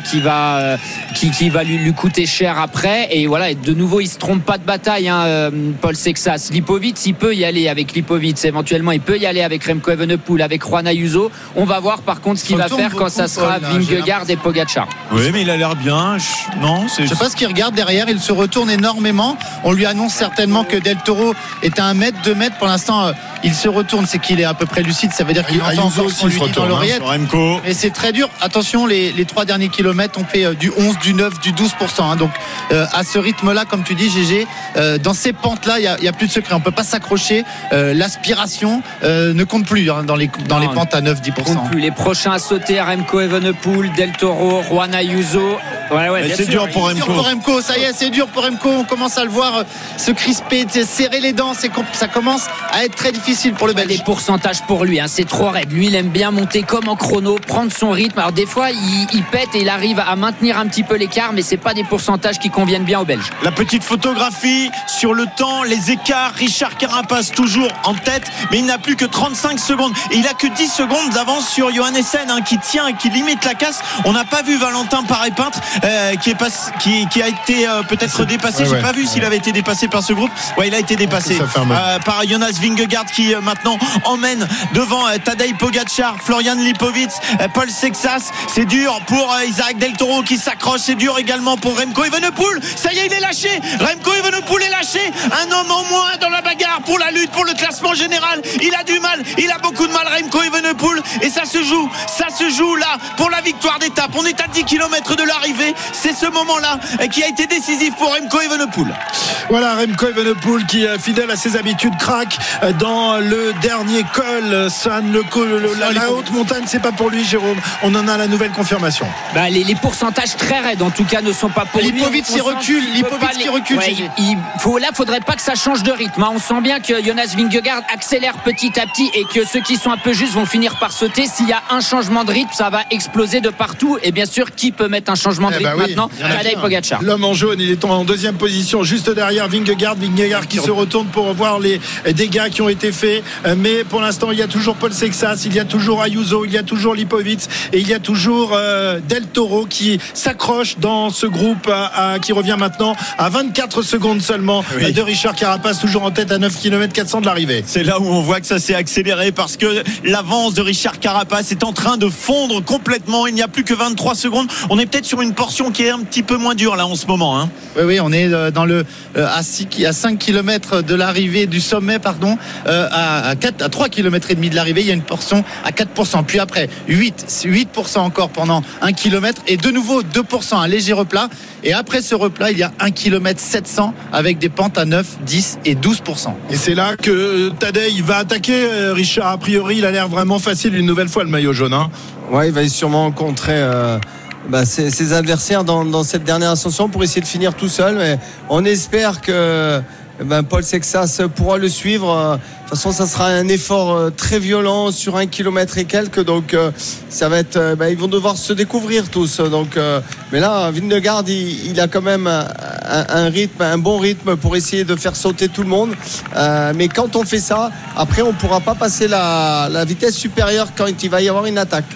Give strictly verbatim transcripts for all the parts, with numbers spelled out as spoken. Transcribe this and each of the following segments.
qui va, euh, qui, qui va lui, lui coûter cher après. Et voilà, et de nouveau, il se trompe pas de bataille, hein, euh, Paul Sexas. Lipovic, il peut y aller avec Lipovic, éventuellement, il peut y aller avec Remco Evenepoel, avec Juan Ayuso. On va voir par contre ce qu'il va faire quand ça sera Vingegaard et Pogacar. Oui, mais il a l'air bien. Je... Non, c'est... je sais pas ce qu'il regarde derrière. Il se retourne énormément. On lui annonce certainement que Del Toro est à un mètre, deux mètres. Pour l'instant, euh, il se retourne. C'est qu'il est à peu près lucide. Ça veut dire qu'il entend encore ce qu'on lui dit dans l'oreillette. Hein, et c'est très dur. Attention, les, les trois derniers kilomètres, on fait euh, du onze, du neuf, du douze pour cent. Hein. Donc, euh, à ce rythme-là, comme tu dis, G G, euh, dans ces pentes-là, il n'y a, a plus de secret. On peut pas s'accrocher. Euh, l'aspiration euh, ne compte plus hein, dans, les, dans non, les pentes à neuf, dix pour cent. Compte plus. Les prochains à sauter, Remco Evenepoel, Del Toro, Juan Ayuso. Ouais, ouais, c'est dur pour Remco. dur pour Remco. Ça y est, c'est dur pour Remco. On commence à le voir se crisper, serrer les dents. C'est, ça commence à être très difficile pour le Belge. Les pourcentages pour lui, hein, c'est trop raide. Lui, il aime bien monter comme en chrono, prendre son rythme. Alors des fois, il, il pète et il arrive à maintenir un petit peu l'écart, mais c'est pas des pourcentages qui conviennent bien aux Belges. La petite photographie sur le temps, les écarts. Richard Carapace toujours en tête, mais il n'a plus que trente-cinq secondes et il a que dix secondes d'avance sur Johan Essen hein, qui tient et qui limite la casse. On n'a pas vu Valentin Paré-Peintre euh, qui, est pas, qui, qui a été euh, peut-être dépassé. Ouais, J'ai ouais. pas vu s'il avait été dépassé par ce groupe. Ouais, il a été dépassé euh, par Jonas Vingegaard qui euh, maintenant emmène devant euh, Tadej Pogacar, Florian Lipovic, euh, Paul Sexas. C'est dur pour euh, Isaac Del Toro qui s'accroche. C'est dur également pour Remco Evenepoel. Ça y est, il est lâché. Remco Evenepoel est lâché. Un homme en moins dans la bagarre pour la lutte, pour le classement général. Il a du mal. Il a beaucoup de mal, Remco Evenepoel. Et ça se joue. Ça se joue là pour la victoire d'étape. On est à dix kilomètres de l'arrivée. C'est ce moment-là qui a été décisif pour Remco Evenepoel. Voilà, Remco Evenepoel qui, fidèle à ses habitudes, craque dans le dernier col. San, le col, le, la, la haute montagne, c'est pas pour lui, Jérôme. On en a la nouvelle confirmation. Bah, les, les pourcentages très raides, en tout cas, ne sont pas pour lui. Lipovic qui recule. Lipovic qui recule. Ouais, il, faut, là, faudrait pas que ça change de rythme. Hein. On sent bien que Jonas Vingegaard accélère petit à petit et que ceux qui sont un peu justes vont finir par sauter. S'il y a un changement de rythme, ça va exploser de partout. Et bien sûr, qui peut mettre un changement de rythme eh bah oui, maintenant? Tadej Pogacar. L'homme en jaune, il est en deuxième position, juste derrière Vingegaard. Vingegaard qui se retourne pour voir les dégâts qui ont été faits. Mais pour l'instant, il y a toujours Paul Sexas, il y a toujours Ayuso, il y a toujours Lipovic et il y a toujours euh, Del Toro qui s'accroche dans ce groupe à, à, qui revient maintenant à vingt-quatre secondes seulement oui. de Richard Carapace, toujours en tête à neuf kilomètres quatre cents de l'arrivée. C'est là où on voit que ça s'est accéléré parce que l'avance de Richard Carapace est en train de fondre complètement. Il n'y a plus que vingt-trois secondes. On est peut-être sur une portion qui est un petit peu moins dure là en ce moment. Hein. Oui, oui, on est dans le euh, à, six, à cinq kilomètres de l'arrivée du sommet, pardon, euh, à, à, quatre, à trois kilomètres et demi de l'arrivée. Il y a une portion à quatre pour cent. Puis après, huit, huit pour cent encore pendant un kilomètre et de nouveau deux pour cent, un léger replat. Et après ce replat, il y a un kilomètre sept cents avec des pentes à neuf, dix et douze pour cent. Et c'est là que Tadej va attaquer Richard. A priori, il a l'air vraiment facile une nouvelle fois le maillot jaune. Hein. Ouais, il va sûrement rencontrer euh, bah, ses, ses adversaires dans, dans cette dernière ascension pour essayer de finir tout seul. Mais on espère que ben, Paul Sexas pourra le suivre. De toute façon, ça sera un effort très violent sur un kilomètre et quelques. Donc, ça va être. Ben, ils vont devoir se découvrir tous. Donc, mais là, Vingegaard, il, il a quand même un, un rythme, un bon rythme pour essayer de faire sauter tout le monde. Euh, mais quand on fait ça, après, on ne pourra pas passer la, la vitesse supérieure quand il va y avoir une attaque.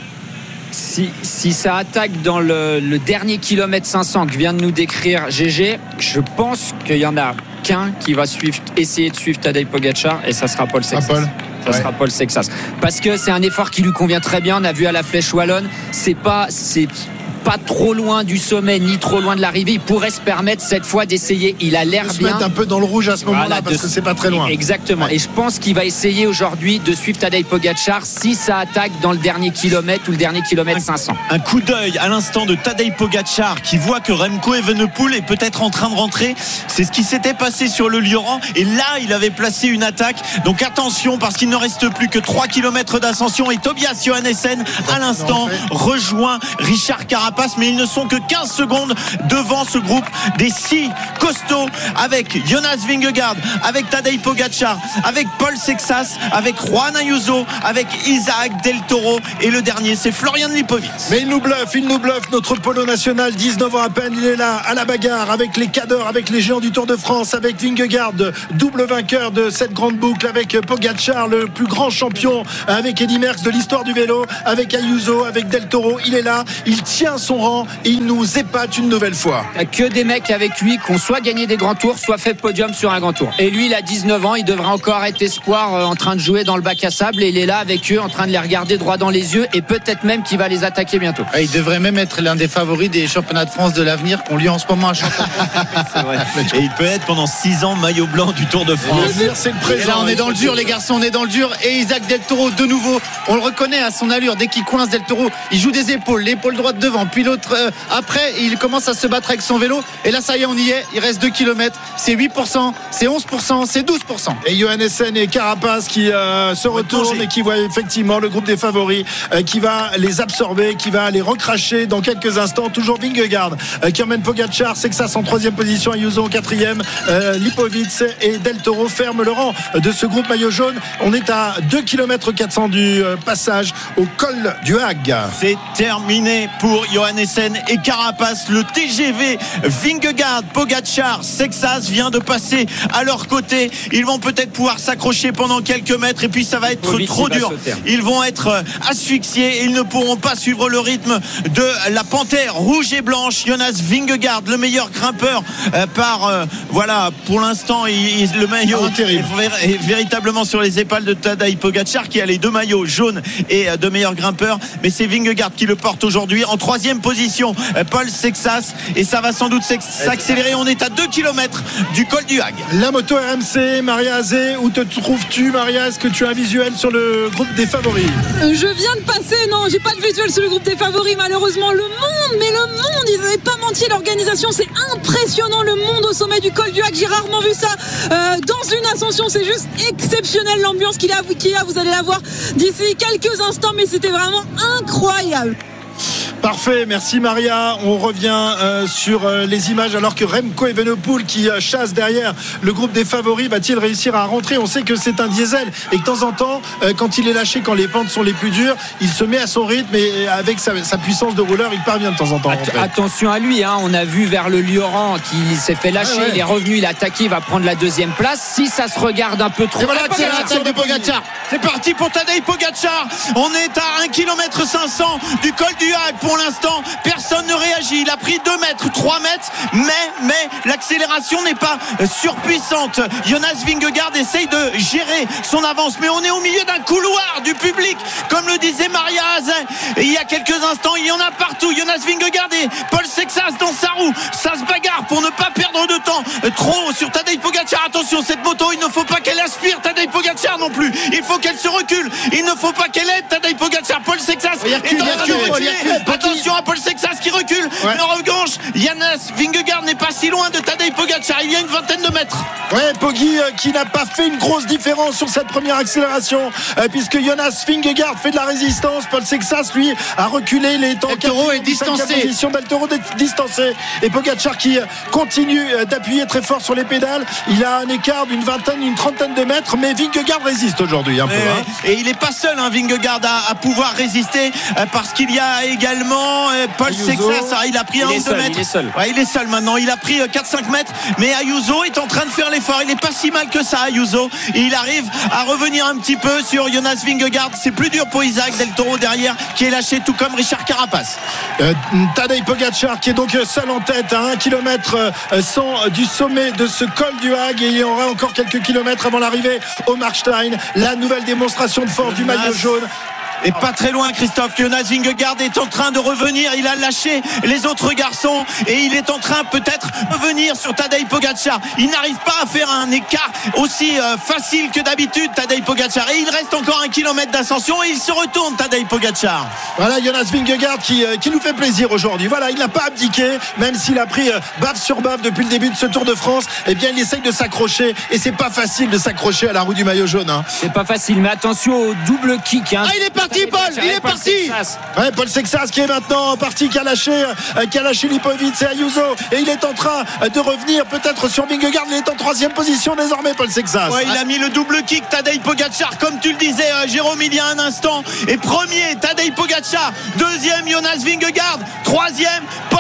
Si, si ça attaque dans le, le dernier kilomètre cinq cents que vient de nous décrire G G, je pense qu'il y en a qu'un qui va suivre, essayer de suivre Tadej Pogacar et ça sera Paul Sexas. Ah, Paul. Ça ouais. sera Paul Sexas. Parce que c'est un effort qui lui convient très bien. On a vu à la Flèche Wallonne, c'est pas, c'est pas trop loin du sommet ni trop loin de l'arrivée. Il pourrait se permettre cette fois d'essayer. Il a l'air se bien. Se mettre un peu dans le rouge à ce moment-là voilà, parce de... que c'est pas très loin. Exactement. Ouais. Et je pense qu'il va essayer aujourd'hui de suivre Tadej Pogacar si ça attaque dans le dernier kilomètre ou le dernier kilomètre cinq cents. Un coup d'œil à l'instant de Tadej Pogacar qui voit que Remco Evenepoel est peut-être en train de rentrer. C'est ce qui s'était passé sur le Lioran et là il avait placé une attaque. Donc attention parce qu'il ne reste plus que trois kilomètres d'ascension et Tobias Johannessen à l'instant rejoint Richard Carapace. Mais ils ne sont que quinze secondes devant ce groupe des six costauds avec Jonas Vingegaard, avec Tadej Pogacar, avec Paul Sexas, avec Juan Ayuso, avec Isaac Del Toro et le dernier c'est Florian Lipovic. Mais il nous bluffe, il nous bluffe notre polo national, dix-neuf ans à peine, il est là à la bagarre avec les cadors, avec les géants du Tour de France, avec Vingegaard, double vainqueur de cette grande boucle, avec Pogacar, le plus grand champion, avec Eddy Merckx de l'histoire du vélo, avec Ayuso, avec Del Toro, il est là, il tient son rang. Il nous épate une nouvelle fois. Que des mecs avec lui qui ont soit gagné des grands tours, soit fait podium sur un grand tour. Et lui, il a dix-neuf ans, il devrait encore être espoir euh, en train de jouer dans le bac à sable. Et il est là avec eux, en train de les regarder droit dans les yeux. Et peut-être même qu'il va les attaquer bientôt. Il devrait même être l'un des favoris des championnats de France de l'avenir qu'on lui en ce moment un championnat. C'est vrai. Et il peut être pendant six ans maillot blanc du Tour de France. L'avenir, c'est le présent. Et là, on est dans le dur, les garçons, on est dans le dur. Et Isaac Del Toro, de nouveau, on le reconnaît à son allure. Dès qu'il coince Del Toro, il joue des épaules, l'épaule droite devant, puis l'autre euh, après. Il commence à se battre avec son vélo. Et là, ça y est, on y est. Il reste deux kilomètres. C'est huit pour cent, c'est onze pour cent, c'est douze pour cent. Et Johannessen et Carapaz qui euh, se retournent et qui voient effectivement le groupe des favoris euh, qui va les absorber, qui va les recracher dans quelques instants. Toujours Vingegaard euh, qui emmène Pogacar, Sexas en troisième position, Ayuso en quatrième, euh, Lipovic et Del Toro ferment le rang de ce groupe maillot jaune. On est à deux kilomètres quatre cents du euh, passage au col du Hague. C'est terminé pour Johannessen et Carapaz. Le T G V Vingegaard, Pogacar, Sexas vient de passer à leur côté. Ils vont peut-être pouvoir s'accrocher pendant quelques mètres et puis ça va être Povic, trop dur. Ils vont être asphyxiés et ils ne pourront pas suivre le rythme de la panthère rouge et blanche. Jonas Vingegaard, le meilleur grimpeur euh, par euh, voilà, pour l'instant il, il, le maillot ah, est, est véritablement sur les épaules de Tadej Pogacar qui a les deux maillots jaunes et euh, de meilleur grimpeur, mais c'est Vingegaard qui le porte aujourd'hui. En troisième position, euh, Paul Sexas, et ça va sans doute s'accélérer. On est à deux kilomètres du col du Hague. La moto R M C, Maria Azé, où te trouves-tu, Maria? Est-ce que tu as un visuel sur le groupe des favoris? euh, Je viens de passer, non, j'ai pas de visuel sur le groupe des favoris, malheureusement. Le monde, mais le monde, ils n'avaient pas menti, l'organisation, c'est impressionnant, le monde au sommet du col du Hague. J'ai rarement vu ça euh, dans une ascension, c'est juste exceptionnel l'ambiance qu'il y a, qu'il y a, vous allez la voir d'ici quelques instants, mais c'était vraiment incroyable. Parfait, merci Maria. On revient euh, sur euh, les images alors que Remco Evenepoel qui euh, chasse derrière le groupe des favoris, va-t-il réussir à rentrer? On sait que c'est un diesel et que de temps en temps euh, quand il est lâché, quand les pentes sont les plus dures, il se met à son rythme et avec sa, sa puissance de rouleur il parvient de temps en temps à rentrer. Attention à lui, hein. On a vu vers le Lioran qui s'est fait lâcher, ah ouais. Il est revenu, il a attaqué, il va prendre la deuxième place. Si ça se regarde un peu trop, et voilà, c'est l'attaque de Pogacar. C'est parti pour Tadej Pogacar. On est à un kilomètre cinq cents du col du Hague. Pour l'instant, personne ne réagit. Il a pris deux mètres, trois mètres, mais, mais l'accélération n'est pas surpuissante. Jonas Vingegaard essaye de gérer son avance, mais on est au milieu d'un couloir du public, comme le disait Maria Azé. Et il y a quelques instants, il y en a partout. Jonas Vingegaard et Paul Sexas dans sa roue. Ça se bagarre pour ne pas perdre de temps trop sur Tadej Pogacar. Attention, cette moto, il ne faut pas qu'elle aspire Tadej Pogacar non plus. Il faut qu'elle se recule. Il ne faut pas qu'elle aide Tadej Pogacar. Paul Sexas est en train de reculer. Attention à Paul Sexas qui recule. Ouais. Mais en revanche, Jonas Vingegaard n'est pas si loin de Tadej Pogacar. Il y a une vingtaine de mètres. Ouais, Poggi euh, qui n'a pas fait une grosse différence sur cette première accélération euh, puisque Jonas Vingegaard fait de la résistance. Paul Sexas, lui, a reculé. Les temps Del Toro est distancé. Position. Del Toro est distancé. Et Pogacar qui euh, continue euh, d'appuyer très fort sur les pédales. Il a un écart d'une vingtaine, une trentaine de mètres, mais Vingegaard résiste aujourd'hui un peu. Et, hein. et il n'est pas seul, hein, Vingegaard, à, à pouvoir résister euh, parce qu'il y a également euh, Paul Ayuso. Sexas. Ah, il a pris il un ou deux mètres. Il est seul. Ouais, il est seul maintenant. Il a pris euh, quatre cinq mètres, mais Ayuso est en train de faire l'effort. Il n'est pas si mal que ça, Ayuso. Et il arrive à revenir un petit peu sur Jonas Vingegaard. C'est plus dur pour Isaac Del Toro derrière, qui est lâché, tout comme Richard Carapaz. Euh, Tadej Pogacar qui est donc seul en tête à un kilomètre cent du sommet de ce col du Hague, et il y aura encore quelques kilomètres avant l'arrivée au Markstein. La nouvelle démonstration de force du maillot jaune. Et pas très loin, Christophe. Jonas Vingegaard est en train de revenir. Il a lâché les autres garçons et il est en train peut-être de revenir sur Tadej Pogacar. Il n'arrive pas à faire un écart aussi euh, facile que d'habitude, Tadej Pogacar. Et il reste encore un kilomètre d'ascension et il se retourne, Tadej Pogacar. Voilà Jonas Vingegaard qui, euh, qui nous fait plaisir aujourd'hui. Voilà, il n'a pas abdiqué, même s'il a pris euh, baffe sur baffe depuis le début de ce Tour de France. Eh bien, il essaye de s'accrocher et c'est pas facile de s'accrocher à la roue du maillot jaune. Hein. C'est pas facile, mais attention au double kick. Hein. Ah, il est parti. Paul, il est parti. Ouais, Paul Sexas qui est maintenant parti, qui a lâché, euh, qui a lâché Lipovic et Ayuso, et il est en train de revenir peut-être sur Vingegaard. Il est en troisième position désormais, Paul Sexas. Ouais, il a mis le double kick, Tadej Pogacar, comme tu le disais, euh, Jérôme, il y a un instant. Et premier, Tadej Pogacar. Deuxième, Jonas Vingegaard. Troisième, Paul Sexas.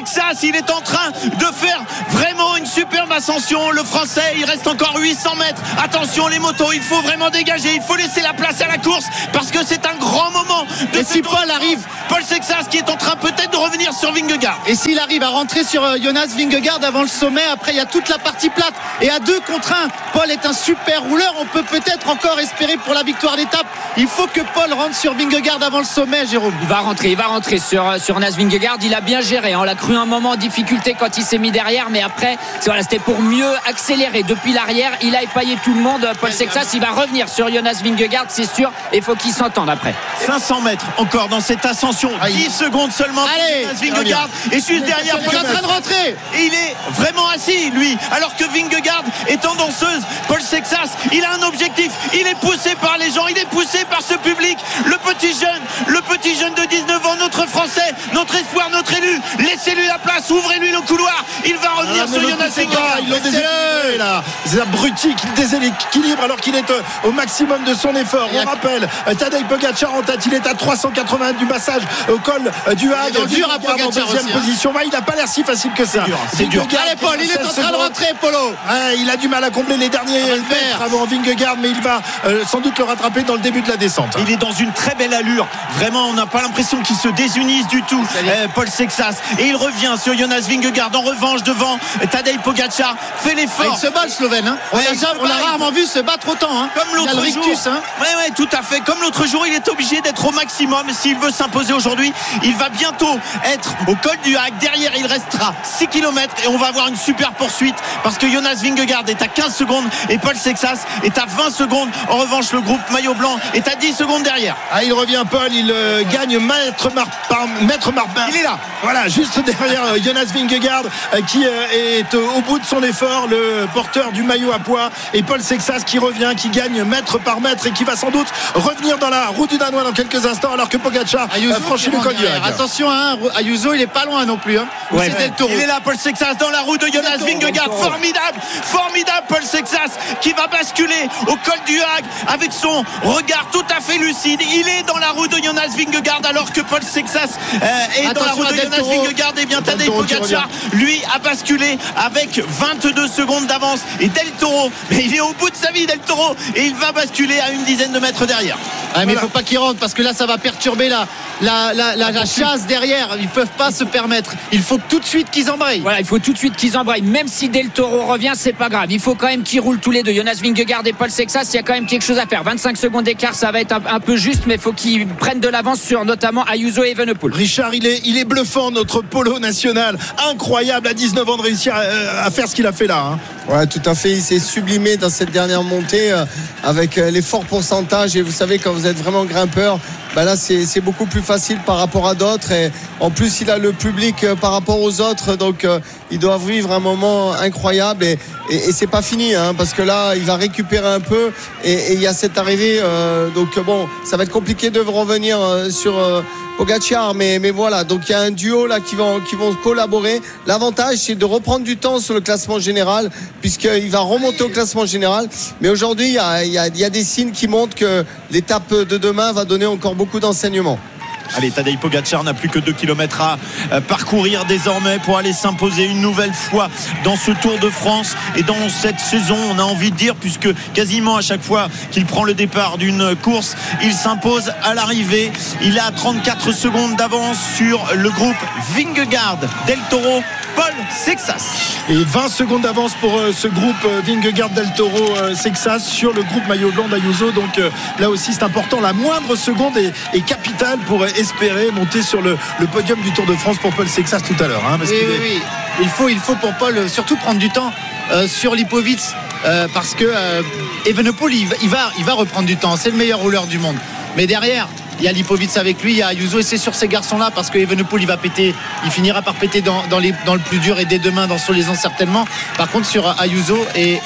Sexas, il est en train de faire vraiment une superbe ascension. Le Français, il reste encore huit cents mètres. Attention les motos, il faut vraiment dégager, il faut laisser la place à la course parce que c'est un grand moment de et si Paul arrive, Paul Sexas qui est en train peut-être de revenir sur Vingegaard. Et s'il arrive à rentrer sur euh, Jonas Vingegaard avant le sommet, après il y a toute la partie plate et à deux contre un, Paul est un super rouleur, on peut peut-être encore espérer pour la victoire d'étape. Il faut que Paul rentre sur Vingegaard avant le sommet, Jérôme. Il va rentrer, il va rentrer sur, sur Jonas Vingegaard. Il a bien géré, on l'a cru un moment en difficulté quand il s'est mis derrière, mais après voilà, c'était pour mieux accélérer depuis l'arrière. Il a épaillé tout le monde. Paul Sexas, il va revenir sur Jonas Vingegaard, c'est sûr, et il faut qu'il s'entende après. cinq cents mètres encore dans cette ascension. Aïe. dix secondes seulement pour Allez, Jonas Vingegaard. Et juste derrière, il est en train de rentrer. Et il est vraiment assis, lui. Alors que Vingegaard est en danseuse. Paul Sexas, il a un objectif. Il est poussé par les gens. Il est poussé par ce public. Le petit jeune, le petit jeune de dix-neuf ans, notre Français, notre espoir, notre élu. Laissez-lui la place. Ouvrez-lui le couloir. Il va revenir ah, sur Jonas Vingegaard. Ils l'ont déséquilibré là. C'est abruti qu'il déséquilibre alors qu'il est au maximum de son effort. On rappelle, Tadej Pogačar en tête. Il est à trois cent quatre-vingts du passage au col du Hague. Il est dur à Pogačar en deuxième aussi, position. Hein. Il n'a pas l'air si facile que ça. C'est dur. C'est dur. Allez Paul, il est en train de rentrer, Polo. Ouais, il a du mal à combler les derniers mètres avant Vingegaard, mais il va euh, sans doute le rattraper dans le début de la descente. Il est dans une très belle allure. Vraiment, on n'a pas l'impression qu'il se désunisse du tout. Euh, Paul Sexas. Et il revient sur Jonas Vingegaard. En revanche, devant Tadej Pogačar, fait l'effort. Ah, il se bat le Slovène. Hein. On Ouais, l'a rarement vu se battre autant. Hein. Comme l'autre il a le jour. rictus, hein. Ouais, ouais, tout à fait. Comme l'autre jour, il est obligé d'être au maximum s'il veut s'imposer aujourd'hui. Il va bientôt être au col du Hague. Derrière, il restera six kilomètres et on va avoir une super poursuite parce que Jonas Vingegaard est à quinze secondes et Paul Sexas est à vingt secondes. En revanche, le groupe maillot blanc est à dix secondes derrière. Ah, il revient Paul, il euh, gagne mètre mar par mètre mar Il est là. Voilà, juste derrière euh, Jonas Vingegaard euh, qui euh, est euh, au bout de son effort, le porteur du maillot à pois, et Paul Sexas qui revient, qui gagne mètre par mètre et qui va sans doute revenir dans la roue du Danois dans quelques instants alors que Pogačar a franchi le col du Hague. Attention, hein, Ayuso, il est pas loin non plus. Hein. Ouais, ouais. Il est là, Paul Sexas dans la roue de Jonas Vingegaard. Formidable, formidable Paul Sexas qui va basculer au col du Hague avec son regard tout à fait lucide. Il est dans la roue de Jonas Vingegaard alors que Paul Sexas euh, est Attention dans la roue de Jonas Toro. Vingegaard. Et bien Tadej Pogačar, lui, a basculé avec vingt-deux secondes d'avance. Et Del Toro, mais il est au bout de sa vie, Del Toro, et il va basculer à une dizaine de mètres derrière. Ah, mais il ne faut pas qu'il rentre parce que là ça va perturber la, la, la, la, la chasse derrière. Ils ne peuvent pas se permettre. Il faut tout de suite qu'ils embrayent. Voilà, il faut tout de suite qu'ils embrayent. Même si Del Toro revient, c'est pas grave. Il faut quand même qu'ils roulent tous les deux. Jonas Vingegaard et Paul Sexas, il y a quand même quelque chose à faire. vingt-cinq secondes d'écart, ça va être un, un peu juste, mais il faut qu'ils prennent de l'avance sur notamment Ayuso et Evenepoel. Richard, il est, il est bluffant, notre polo national. Incroyable à dix-neuf ans de réussir à, à faire ce qu'il a fait là. Hein. Ouais, tout à fait. Il s'est sublimé dans cette dernière montée euh, avec euh, les forts pourcentages. Et vous savez, quand vous êtes vraiment grimpeur, bah là, c'est, c'est beaucoup plus facile par rapport à d'autres. Et en plus, il a le public euh, par rapport aux autres. Donc, euh, il doit vivre un moment incroyable. Et, et, et c'est pas fini, hein, parce que là, il va récupérer un peu. Et il y a cette arrivée. Euh, donc, bon, ça va être compliqué de revenir euh, sur. Euh, Pogačar, mais, mais voilà, donc il y a un duo là qui vont, qui vont collaborer. L'avantage, c'est de reprendre du temps sur le classement général, puisqu'il va remonter au classement général. Mais aujourd'hui, il y a, il y a, il y a des signes qui montrent que l'étape de demain va donner encore beaucoup d'enseignements. Allez, Tadej Pogačar n'a plus que deux kilomètres à parcourir désormais pour aller s'imposer une nouvelle fois dans ce Tour de France. Et dans cette saison, on a envie de dire, puisque quasiment à chaque fois qu'il prend le départ d'une course, il s'impose à l'arrivée. Il a trente-quatre secondes d'avance sur le groupe Vingegaard, Del Toro, Paul Sexas. Et vingt secondes d'avance pour euh, ce groupe euh, Vingegaard, Del Toro, euh, Sexas sur le groupe maillot blanc d'Ayuso. Donc euh, là aussi c'est important. La moindre seconde est, est capitale pour euh, espérer monter sur le, le podium du Tour de France pour Paul Sexas tout à l'heure. Hein, parce oui, qu'il oui, est... oui. Il faut, il faut pour Paul surtout prendre du temps euh, sur Lipovic euh, parce que euh, Evenepoel il, il, va, il va reprendre du temps. C'est le meilleur rouleur du monde. Mais derrière, il y a Lipovic avec lui, il y a Ayuso, et c'est sur ces garçons-là parce que Evenepoel il va péter, il finira par péter dans, dans, les, dans le plus dur et dès demain dans Solaison certainement. Par contre sur Ayuso et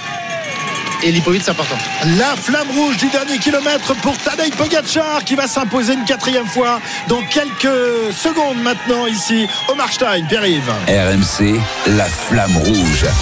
Et Lipovic, c'est important. La flamme rouge du dernier kilomètre pour Tadej Pogačar qui va s'imposer une quatrième fois dans quelques secondes maintenant ici au Markstein. Pierre-Yves. R M C, la flamme rouge.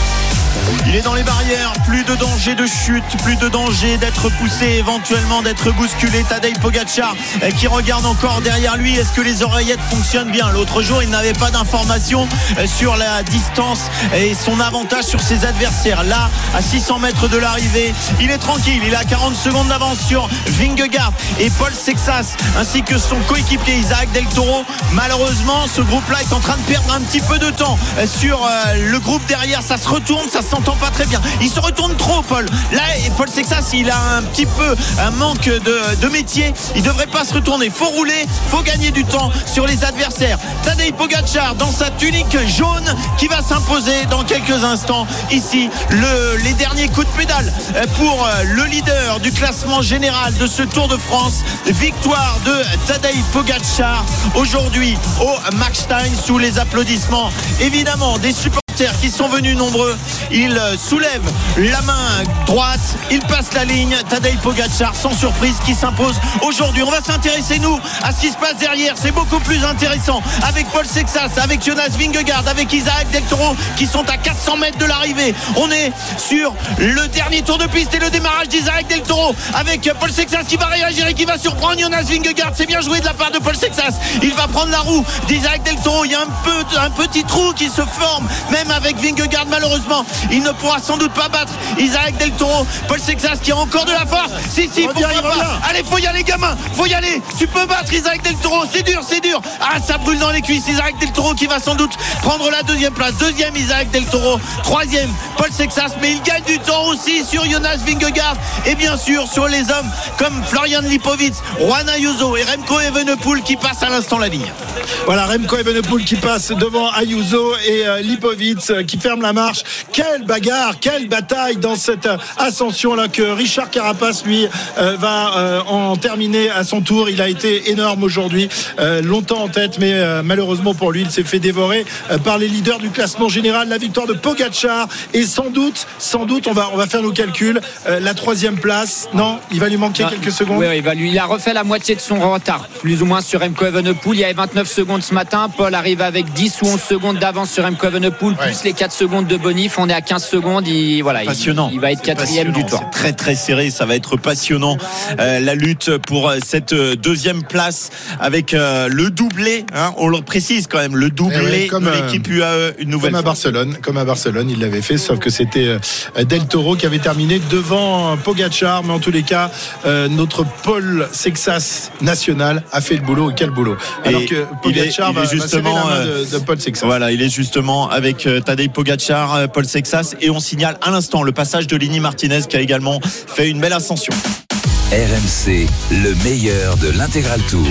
Il est dans les barrières, plus de danger de chute, plus de danger d'être poussé, éventuellement d'être bousculé. Tadej Pogačar qui regarde encore derrière lui, est-ce que les oreillettes fonctionnent bien? L'autre jour il n'avait pas d'informations sur la distance et son avantage sur ses adversaires. Là, à six cents mètres de l'arrivée, il est tranquille, il a quarante secondes d'avance sur Vingegaard et Paul Sexas ainsi que son coéquipier Isaac Del Toro. Malheureusement, ce groupe-là est en train de perdre un petit peu de temps sur le groupe derrière. Ça se retourne, ça s'entend pas très bien. Il se retourne trop, Paul. Là, Paul Sexas, il a un petit peu un manque de, de métier. Il devrait pas se retourner. Faut rouler, faut gagner du temps sur les adversaires. Tadej Pogačar dans sa tunique jaune qui va s'imposer dans quelques instants. Ici, le, les derniers coups de pédale pour le leader du classement général de ce Tour de France. Victoire de Tadej Pogačar aujourd'hui au Markstein sous les applaudissements évidemment des supporters qui sont venus nombreux. Il soulève la main droite, il passe la ligne. Tadej Pogačar sans surprise qui s'impose aujourd'hui. On va s'intéresser nous à ce qui se passe derrière, c'est beaucoup plus intéressant avec Paul Sexas, avec Jonas Vingegaard, avec Isaac Del Toro qui sont à quatre cents mètres de l'arrivée. On est sur le dernier tour de piste et le démarrage d'Isaac Del Toro avec Paul Sexas qui va réagir et qui va surprendre Jonas Vingegaard. C'est bien joué de la part de Paul Sexas, il va prendre la roue d'Isaac Del Toro. Il y a un, peu, un petit trou qui se forme même avec Vingegaard. Malheureusement il ne pourra sans doute pas battre Isaac Del Toro. Paul Sexas qui a encore de la force. Si si, pourquoi pas. Allez, faut y aller gamin, faut y aller. Tu peux battre Isaac Del Toro, c'est dur, c'est dur. Ah, ça brûle dans les cuisses. Isaac Del Toro qui va sans doute prendre la deuxième place. Deuxième Isaac Del Toro, troisième Paul Sexas, mais il gagne du temps aussi sur Jonas Vingegaard et bien sûr sur les hommes comme Florian Lipovic, Juan Ayuso et Remco Evenepoel qui passent à l'instant la ligne. Voilà, Remco Evenepoel qui passe devant Ayuso et euh, Lipovic euh, qui ferme la marche. Quelle bagarre, quelle bataille dans cette euh, ascension là que Richard Carapace lui euh, va euh, en terminer à son tour. Il a été énorme aujourd'hui, euh, longtemps en tête, mais euh, malheureusement pour lui il s'est fait dévorer euh, par les leaders du classement général. La victoire de Pogačar et sans doute, sans doute on va, on va faire nos calculs, euh, la troisième place, non, il va lui manquer ah, quelques secondes. Oui, il, va lui, il a refait la moitié de son retard, plus ou moins sur Remco Evenepoel. Il y avait vingt-neuf secondes ce matin, Paul arrive avec dix ou onze secondes d'avance sur Remco Evenepoel, ouais. Plus les quatre secondes de Bonif, on est à quinze secondes. Il, voilà, passionnant. Il, il va être quatrième du tour. C'est très très serré, ça va être passionnant euh, la lutte pour cette deuxième place avec euh, le doublé, hein, on le précise quand même, le doublé comme, de l'équipe U A E une nouvelle comme à fois. Barcelone, comme à Barcelone, il l'avait fait, sauf que c'était euh, Del Toro qui avait terminé devant Pogačar, mais en tous les cas, euh, notre Paul Sexas national a fait le boulot, et quel boulot. Alors et que Pogačar va, justement va serrer la main de, de Paul Sexas. Voilà, il est justement avec euh, Tadej Pogačar, euh, Paul Sexas, et on signale à l'instant le passage de Lini Martinez qui a également fait une belle ascension. R M C, le meilleur de l'Intégral Tour.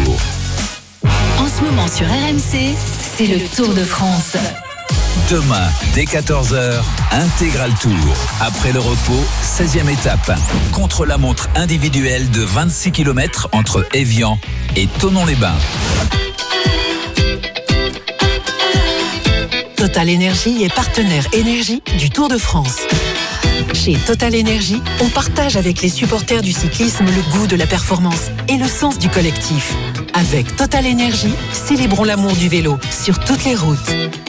En ce moment sur R M C, c'est le Tour de France. Demain, dès quatorze heures, Intégral Tour. Après le repos, seizième étape. Contre-la-montre individuelle de vingt-six kilomètres entre Évian et Thonon-les-Bains. Total Énergie est partenaire énergie du Tour de France. Chez Total Énergie, on partage avec les supporters du cyclisme le goût de la performance et le sens du collectif. Avec Total Énergie, célébrons l'amour du vélo sur toutes les routes.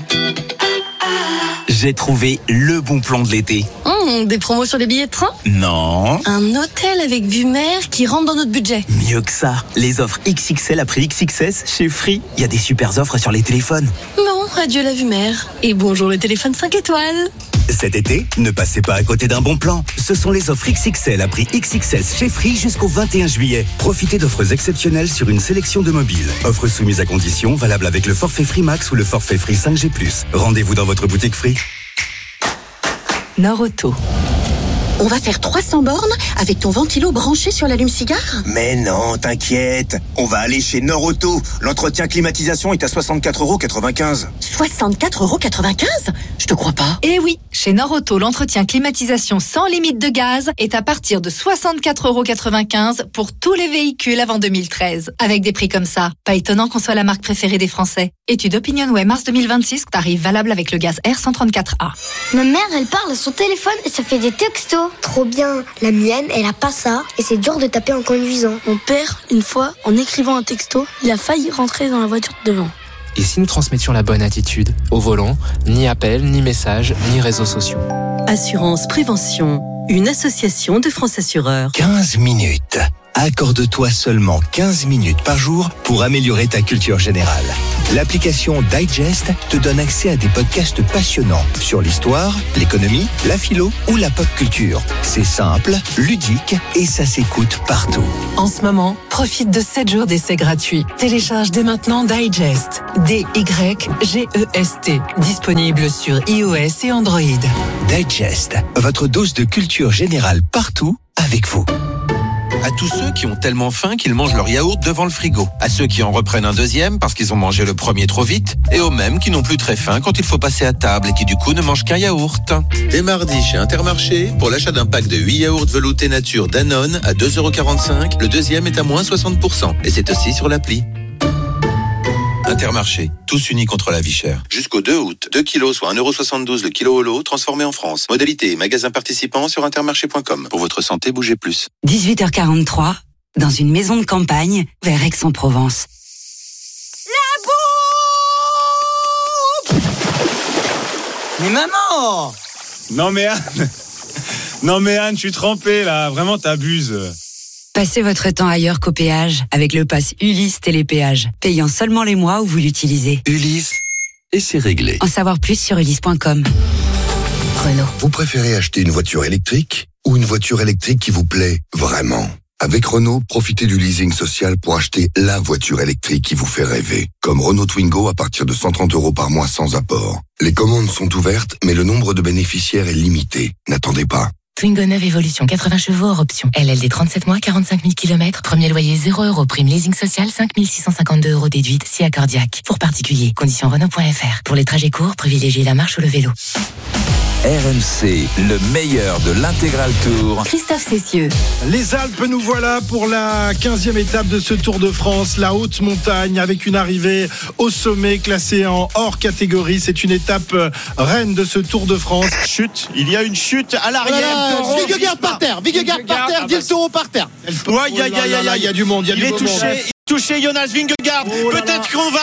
J'ai trouvé le bon plan de l'été. Mmh, des promos sur les billets de train ? Non. Un hôtel avec vue mer qui rentre dans notre budget. Mieux que ça. Les offres X X L après X X S chez Free. Il y a des super offres sur les téléphones. Non, adieu la vue mer. Et bonjour le téléphone cinq étoiles. Cet été, ne passez pas à côté d'un bon plan. Ce sont les offres X X L à prix X X S chez Free jusqu'au vingt et un juillet. Profitez d'offres exceptionnelles sur une sélection de mobiles. Offres soumises à conditions, valables avec le forfait Free Max ou le forfait Free cinq G plus. Rendez-vous dans votre boutique Free. Nord-Auto. On va faire trois cents bornes avec ton ventilo branché sur l'allume-cigare ? Mais non, t'inquiète. On va aller chez Nord-Auto. L'entretien climatisation est à soixante-quatre euros quatre-vingt-quinze. soixante-quatre euros quatre-vingt-quinze ? Je te crois pas. Eh oui, chez Nord-Auto, l'entretien climatisation sans limite de gaz est à partir de soixante-quatre euros quatre-vingt-quinze pour tous les véhicules avant deux mille treize. Avec des prix comme ça, pas étonnant qu'on soit la marque préférée des Français. Étude OpinionWay mars deux mille vingt-six, tarif valable avec le gaz R cent trente-quatre A. Ma mère, elle parle à son téléphone et ça fait des textos. Trop bien. La mienne, elle a pas ça et c'est dur de taper en conduisant. Mon père, une fois, en écrivant un texto, il a failli rentrer dans la voiture de devant. Et si nous transmettions la bonne attitude ? Au volant, ni appel, ni message, ni réseaux sociaux. Assurance Prévention, une association de France Assureurs. quinze minutes. Accorde-toi seulement quinze minutes par jour pour améliorer ta culture générale. L'application Digest te donne accès à des podcasts passionnants sur l'histoire, l'économie, la philo ou la pop culture. C'est simple, ludique et ça s'écoute partout. En ce moment, profite de sept jours d'essai gratuits. Télécharge dès maintenant Digest. D Y G E S T. Disponible sur iOS et Android. Digest, votre dose de culture générale partout avec vous. À tous ceux qui ont tellement faim qu'ils mangent leur yaourt devant le frigo. À ceux qui en reprennent un deuxième parce qu'ils ont mangé le premier trop vite. Et aux mêmes qui n'ont plus très faim quand il faut passer à table et qui du coup ne mangent qu'un yaourt. Dès mardi chez Intermarché, pour l'achat d'un pack de huit yaourts veloutés nature Danone à deux euros quarante-cinq, le deuxième est à moins soixante pour cent. Et c'est aussi sur l'appli. Intermarché, tous unis contre la vie chère. Jusqu'au deux août, deux kilos soit un euro soixante-douze le kilo au lot, transformé en France. Modalité et magasin participant sur intermarché point com. Pour votre santé, bougez plus. dix-huit heures quarante-trois, dans une maison de campagne, vers Aix-en-Provence. La bouffe! Mais maman! Non mais Anne, non mais Anne, je suis trempé là, vraiment t'abuses. Passez votre temps ailleurs qu'au péage avec le pass Ulysse Télépéage, payant seulement les mois où vous l'utilisez. Ulysse, et c'est réglé. En savoir plus sur ulysse point com. Renault. Vous préférez acheter une voiture électrique ou une voiture électrique qui vous plaît vraiment? Avec Renault, profitez du leasing social pour acheter la voiture électrique qui vous fait rêver. Comme Renault Twingo à partir de cent trente euros par mois sans apport. Les commandes sont ouvertes, mais le nombre de bénéficiaires est limité. N'attendez pas. Twingo neuf Evolution, quatre-vingts chevaux hors option. L L D trente-sept mois, quarante-cinq mille kilomètres. Premier loyer zéro euros. Prime leasing social cinq mille six cent cinquante-deux euros déduite. Si accordiaque. Pour particuliers. Conditions Renault point F R. Pour les trajets courts, privilégiez la marche ou le vélo. R M C, le meilleur de l'intégral tour. Christophe Cessieux. Les Alpes, nous voilà pour la quinzième étape de ce Tour de France, la haute montagne, avec une arrivée au sommet classée en hors catégorie. C'est une étape reine de ce Tour de France. Chute, il y a une chute à l'arrière. Oh Vingegaard par terre, Vingegaard par terre, Del Toro par terre. Ouais, il y a, il y a, il y a, il y a du monde, il y a il du est moment. touché, il est touché, Jonas Vingegaard. Oh Peut-être qu'on va.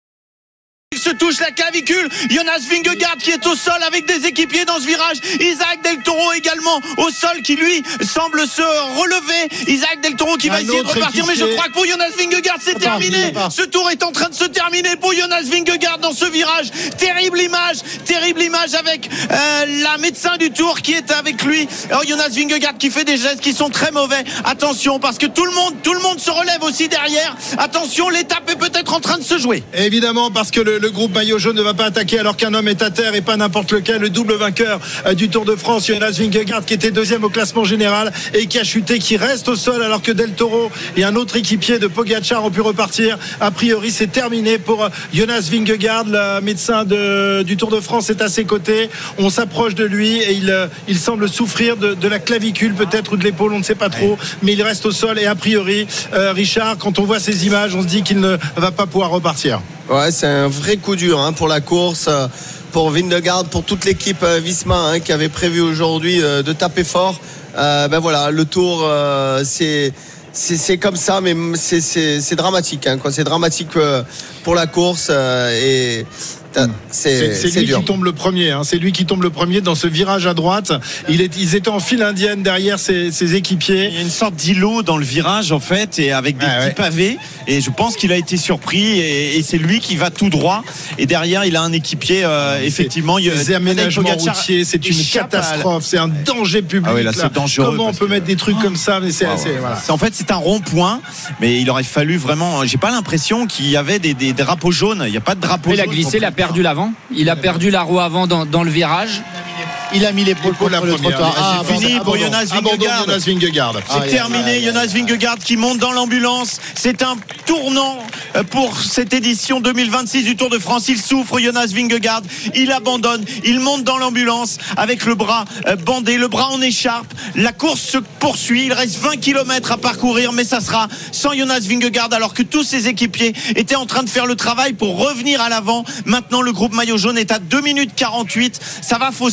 Il se touche la clavicule. Jonas Vingegaard qui est au sol avec des équipiers dans ce virage. Isaac Del Toro également au sol qui lui semble se relever. Isaac Del Toro qui va Un essayer de repartir. équipier. Mais je crois que pour Jonas Vingegaard c'est terminé. Ce tour est en train de se terminer pour Jonas Vingegaard dans ce virage. Terrible image, terrible image avec euh, la médecin du tour qui est avec lui. Alors Jonas Vingegaard qui fait des gestes qui sont très mauvais. Attention parce que tout le monde, tout le monde se relève aussi derrière. Attention, l'étape est peut-être en train de se jouer. Évidemment, parce que le, le groupe maillot jaune ne va pas attaquer alors qu'un homme est à terre et pas n'importe lequel. Le double vainqueur euh, du Tour de France, Jonas Vingegaard, qui était deuxième au classement général et qui a chuté, qui reste au sol alors que Del Toro et un autre équipier de Pogacar ont pu repartir. A priori, c'est terminé pour euh, Jonas Vingegaard. Le médecin de, du Tour de France est à ses côtés. On s'approche de lui et il, euh, il semble souffrir de, de la clavicule peut-être ou de l'épaule, on ne sait pas trop, mais il reste au sol et a priori, euh, Richard, quand on voit ces images, on se dit qu'il ne va pas pouvoir repartir. Ouais, c'est un vrai coup dur hein, pour la course, pour Vingegaard, pour toute l'équipe euh, Visma hein, qui avait prévu aujourd'hui euh, de taper fort. Euh, ben voilà, le Tour, euh, c'est, c'est c'est comme ça, mais c'est c'est, c'est dramatique. Hein, quoi. C'est dramatique euh, pour la course euh, et. C'est, c'est, c'est, c'est lui dur. qui tombe le premier. Hein. C'est lui qui tombe le premier dans ce virage à droite. Il est, ils étaient en file indienne derrière ses, ses équipiers. Il y a une sorte d'îlot dans le virage en fait, et avec des ah, petits ouais. pavés. Et je pense qu'il a été surpris. Et, et c'est lui qui va tout droit. Et derrière, il a un équipier. Euh, effectivement, il les aménagements routiers, c'est une catastrophe. C'est un danger public. Ah oui, là, c'est dangereux. Comment on peut que... mettre des trucs oh. comme ça mais c'est, oh, c'est, ouais. voilà. c'est, En fait, c'est un rond-point. Mais il aurait fallu vraiment. J'ai pas l'impression qu'il y avait des, des drapeaux jaunes. Il n'y a pas de drapeau il jaune. Il a glissé, la perdu l'avant. Il a perdu la roue avant dans, dans le virage. Il a mis l'épaule contre le trottoir. Ah, c'est fini pour Jonas Vingegaard. Jonas Vingegaard. C'est ah, terminé. Ah, Jonas Vingegaard qui monte dans l'ambulance. C'est un tournant pour cette édition deux mille vingt-six du Tour de France. Il souffre, Jonas Vingegaard. Il abandonne. Il monte dans l'ambulance avec le bras bandé, le bras en écharpe. La course se poursuit. Il reste vingt kilomètres à parcourir, mais ça sera sans Jonas Vingegaard alors que tous ses équipiers étaient en train de faire le travail pour revenir à l'avant. Maintenant, le groupe maillot jaune est à deux minutes quarante-huit. Ça va fausser un peu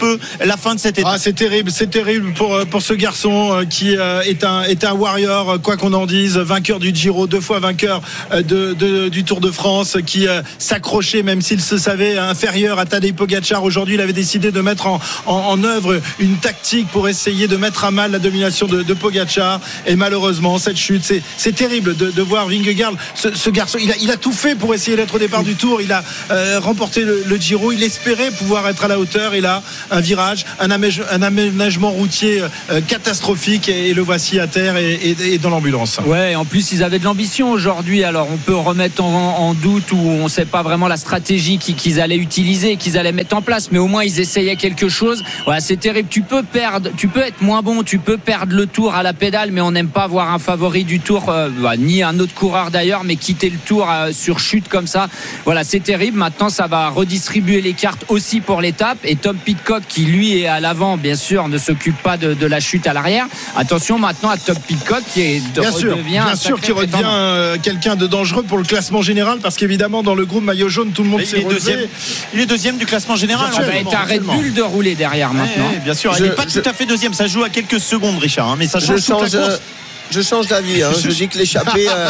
peu la fin de cette étape. Ah, c'est terrible, c'est terrible pour, pour ce garçon qui est un, est un warrior, quoi qu'on en dise, vainqueur du Giro, deux fois vainqueur de, de, du Tour de France, qui s'accrochait même s'il se savait inférieur à Tadej Pogačar. Aujourd'hui, il avait décidé de mettre en, en, en œuvre une tactique pour essayer de mettre à mal la domination de, de Pogačar. Et malheureusement, cette chute, c'est, c'est terrible de, de voir Vingegaard, ce, ce garçon, il a, il a tout fait pour essayer d'être au départ du Tour. Il a euh, remporté le, le Giro, il espérait pouvoir être à la hauteur. Et là, un virage, un, aménage, un aménagement routier euh, catastrophique, et, et le voici à terre et, et, et dans l'ambulance. Ouais, en plus ils avaient de l'ambition aujourd'hui. Alors on peut remettre en, en doute, ou on ne sait pas vraiment la stratégie qu'ils, qu'ils allaient utiliser, qu'ils allaient mettre en place, mais au moins ils essayaient quelque chose. Voilà, c'est terrible. Tu peux perdre, tu peux être moins bon, tu peux perdre le Tour à la pédale, mais on n'aime pas voir un favori du Tour, euh, bah, ni un autre coureur d'ailleurs, mais quitter le Tour euh, sur chute comme ça. Voilà, c'est terrible. Maintenant, ça va redistribuer les cartes aussi pour l'étape. Et Tom Pidcock, qui lui est à l'avant, bien sûr, ne s'occupe pas de, de la chute à l'arrière. Attention maintenant à Tom Pidcock qui est, bien sûr, redevient bien sûr, qui redevient euh, quelqu'un de dangereux pour le classement général, parce qu'évidemment dans le groupe maillot jaune, tout le monde s'est relevé. Il est deuxième du classement général. Ça va être à Red Bull de rouler derrière maintenant. Ouais, bien sûr, je, il n'est pas je, tout à fait deuxième. Ça joue à quelques secondes, Richard, hein, mais ça change je change, toute la course. Je change d'avis, hein. Je dis que l'échappée. Euh...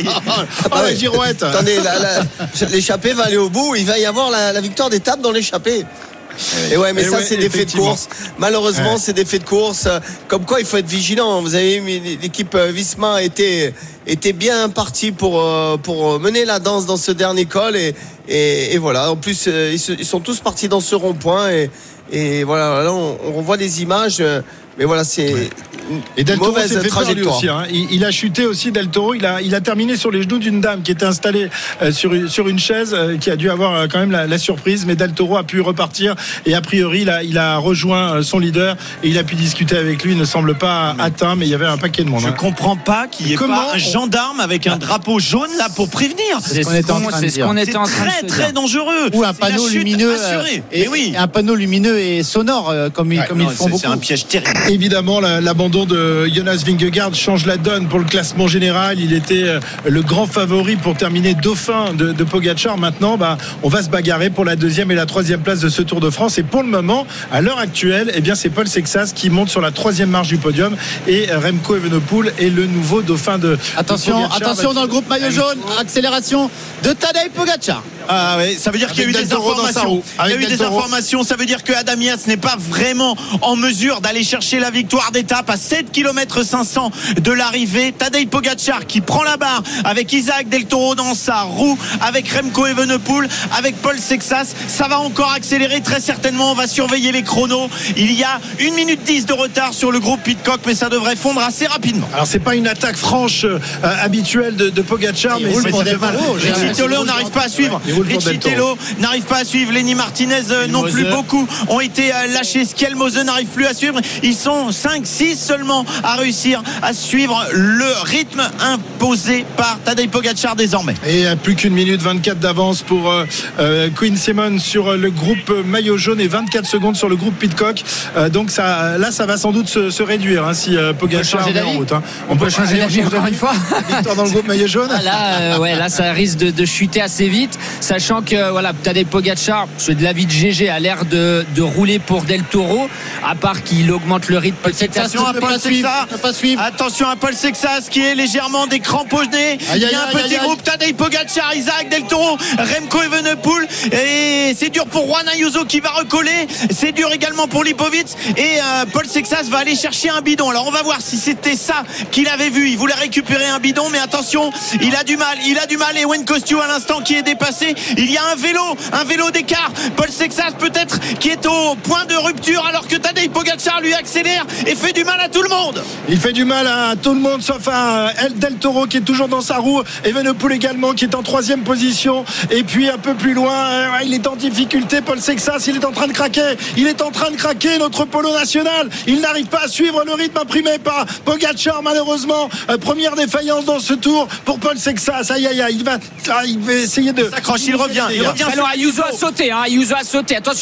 ah, bah, la girouette. Attendez, la, la, l'échappée va aller au bout. Il va y avoir la, la victoire d'étape dans l'échappée. Et ouais, mais et ça, ouais, c'est des faits de course. Malheureusement, ouais. c'est des faits de course. Comme quoi, il faut être vigilant. Vous avez vu, l'équipe Visma était, était bien partie pour, pour mener la danse dans ce dernier col. Et, et, et voilà. En plus, ils, se, ils sont tous partis dans ce rond-point. Et, et voilà, là, on, on revoit des images. Mais voilà, c'est et Del Toro s'est fait peur lui aussi, hein. il, il a chuté aussi, Del Toro. Il a, il a terminé sur les genoux d'une dame qui était installée euh, sur, une, sur une chaise, euh, qui a dû avoir euh, quand même la, la surprise. Mais Del Toro a pu repartir et a priori, il a, il a rejoint euh, son leader et il a pu discuter avec lui. Il ne semble pas mais atteint, mais il y avait un paquet de monde. Je hein. comprends pas qu'il y ait Comment pas un gendarme avec un drapeau jaune là pour prévenir. C'est, c'est ce qu'on était en train de dire. C'est très très dangereux. Ou un panneau lumineux euh, et, oui. un panneau lumineux et sonore euh, comme, ouais, comme non, ils font c'est, beaucoup. C'est un piège terrible. Évidemment, la, l'abandon de Jonas Vingegaard change la donne pour le classement général. Il était le grand favori pour terminer dauphin de, de Pogačar. Maintenant, bah, on va se bagarrer pour la deuxième et la troisième place de ce Tour de France. Et pour le moment, à l'heure actuelle, eh bien, c'est Paul Sexas qui monte sur la troisième marche du podium et Remco Evenepoel est le nouveau dauphin de. Attention, de Pogačar. attention dans le groupe maillot jaune. Accélération de Tadej Pogačar. Ah oui, ça veut dire qu'il y a eu des informations. Il y a eu des informations. Ça veut dire que Adam Yates n'est pas vraiment en mesure d'aller chercher la victoire d'étape à sept kilomètres cinq cents de l'arrivée. Tadej Pogačar qui prend la barre avec Isaac Del Toro dans sa roue, avec Remco Evenepoel, avec Paul Sexas. Ça va encore accélérer très certainement. On va surveiller les chronos. Il y a une minute dix de retard sur le groupe Pidcock, mais ça devrait fondre assez rapidement. Alors c'est pas une attaque franche euh, habituelle de, de Pogačar, mais, mais ça fait mal. Richitolo n'arrive pas à suivre. Richitolo n'arrive pas à suivre. Lenny Martinez euh, non plus. Beaucoup ont été euh, lâchés. Skjelmose n'arrive plus à suivre. Ils sont cinq six seulement à réussir à suivre le rythme imposé par Tadej Pogačar désormais. Et euh, plus qu'une minute vingt-quatre d'avance pour euh, euh, Quinn Simmons sur euh, le groupe maillot jaune et vingt-quatre secondes sur le groupe Pidcock. Euh, donc ça, là, ça va sans doute se, se réduire hein, si euh, Pogačar est en route. Hein. On, On peut changer d'avis encore une fois. Victoire dans le groupe maillot jaune. Ah, là, euh, ouais, là, ça risque de, de chuter assez vite, sachant que voilà, Tadej Pogačar, c'est de l'avis de G G, a l'air de, de rouler pour Del Toro, à part qu'il augmente le rythme. Attention à Paul Sexas. Attention à Paul Sexas qui est légèrement décramponné. Il y a un petit groupe. Tadej Pogačar, Isaac Del Toro, Remco Evenepoel, et c'est dur pour Juan Ayuso qui va recoller. C'est dur également pour Lipovic et euh, Paul Sexas va aller chercher un bidon. Alors on va voir si c'était ça qu'il avait vu. Il voulait récupérer un bidon, mais attention, il a du mal. Il a du mal. Et Wayne Kostju à l'instant qui est dépassé. Il y a un vélo, un vélo d'écart. Paul Sexas peut-être qui est au point de rupture, alors que Tadej Pogačar lui accélère et fait du mal à tout le monde. Il fait du mal à tout le monde sauf à El Del Toro qui est toujours dans sa roue. Evenepoel également qui est en troisième position. Et puis un peu plus loin, il est en difficulté. Paul Sexas, il est en train de craquer. Il est en train de craquer, notre polo national. Il n'arrive pas à suivre le rythme imprimé par Pogačar, malheureusement. Première défaillance dans ce tour pour Paul Sexas. Aïe aïe aïe, il va, il va essayer de. Il s'accroche, il revient. Il revient. Alors Ayuso a sauté, hein. Ayuso a sauté. Attention, c'est très long.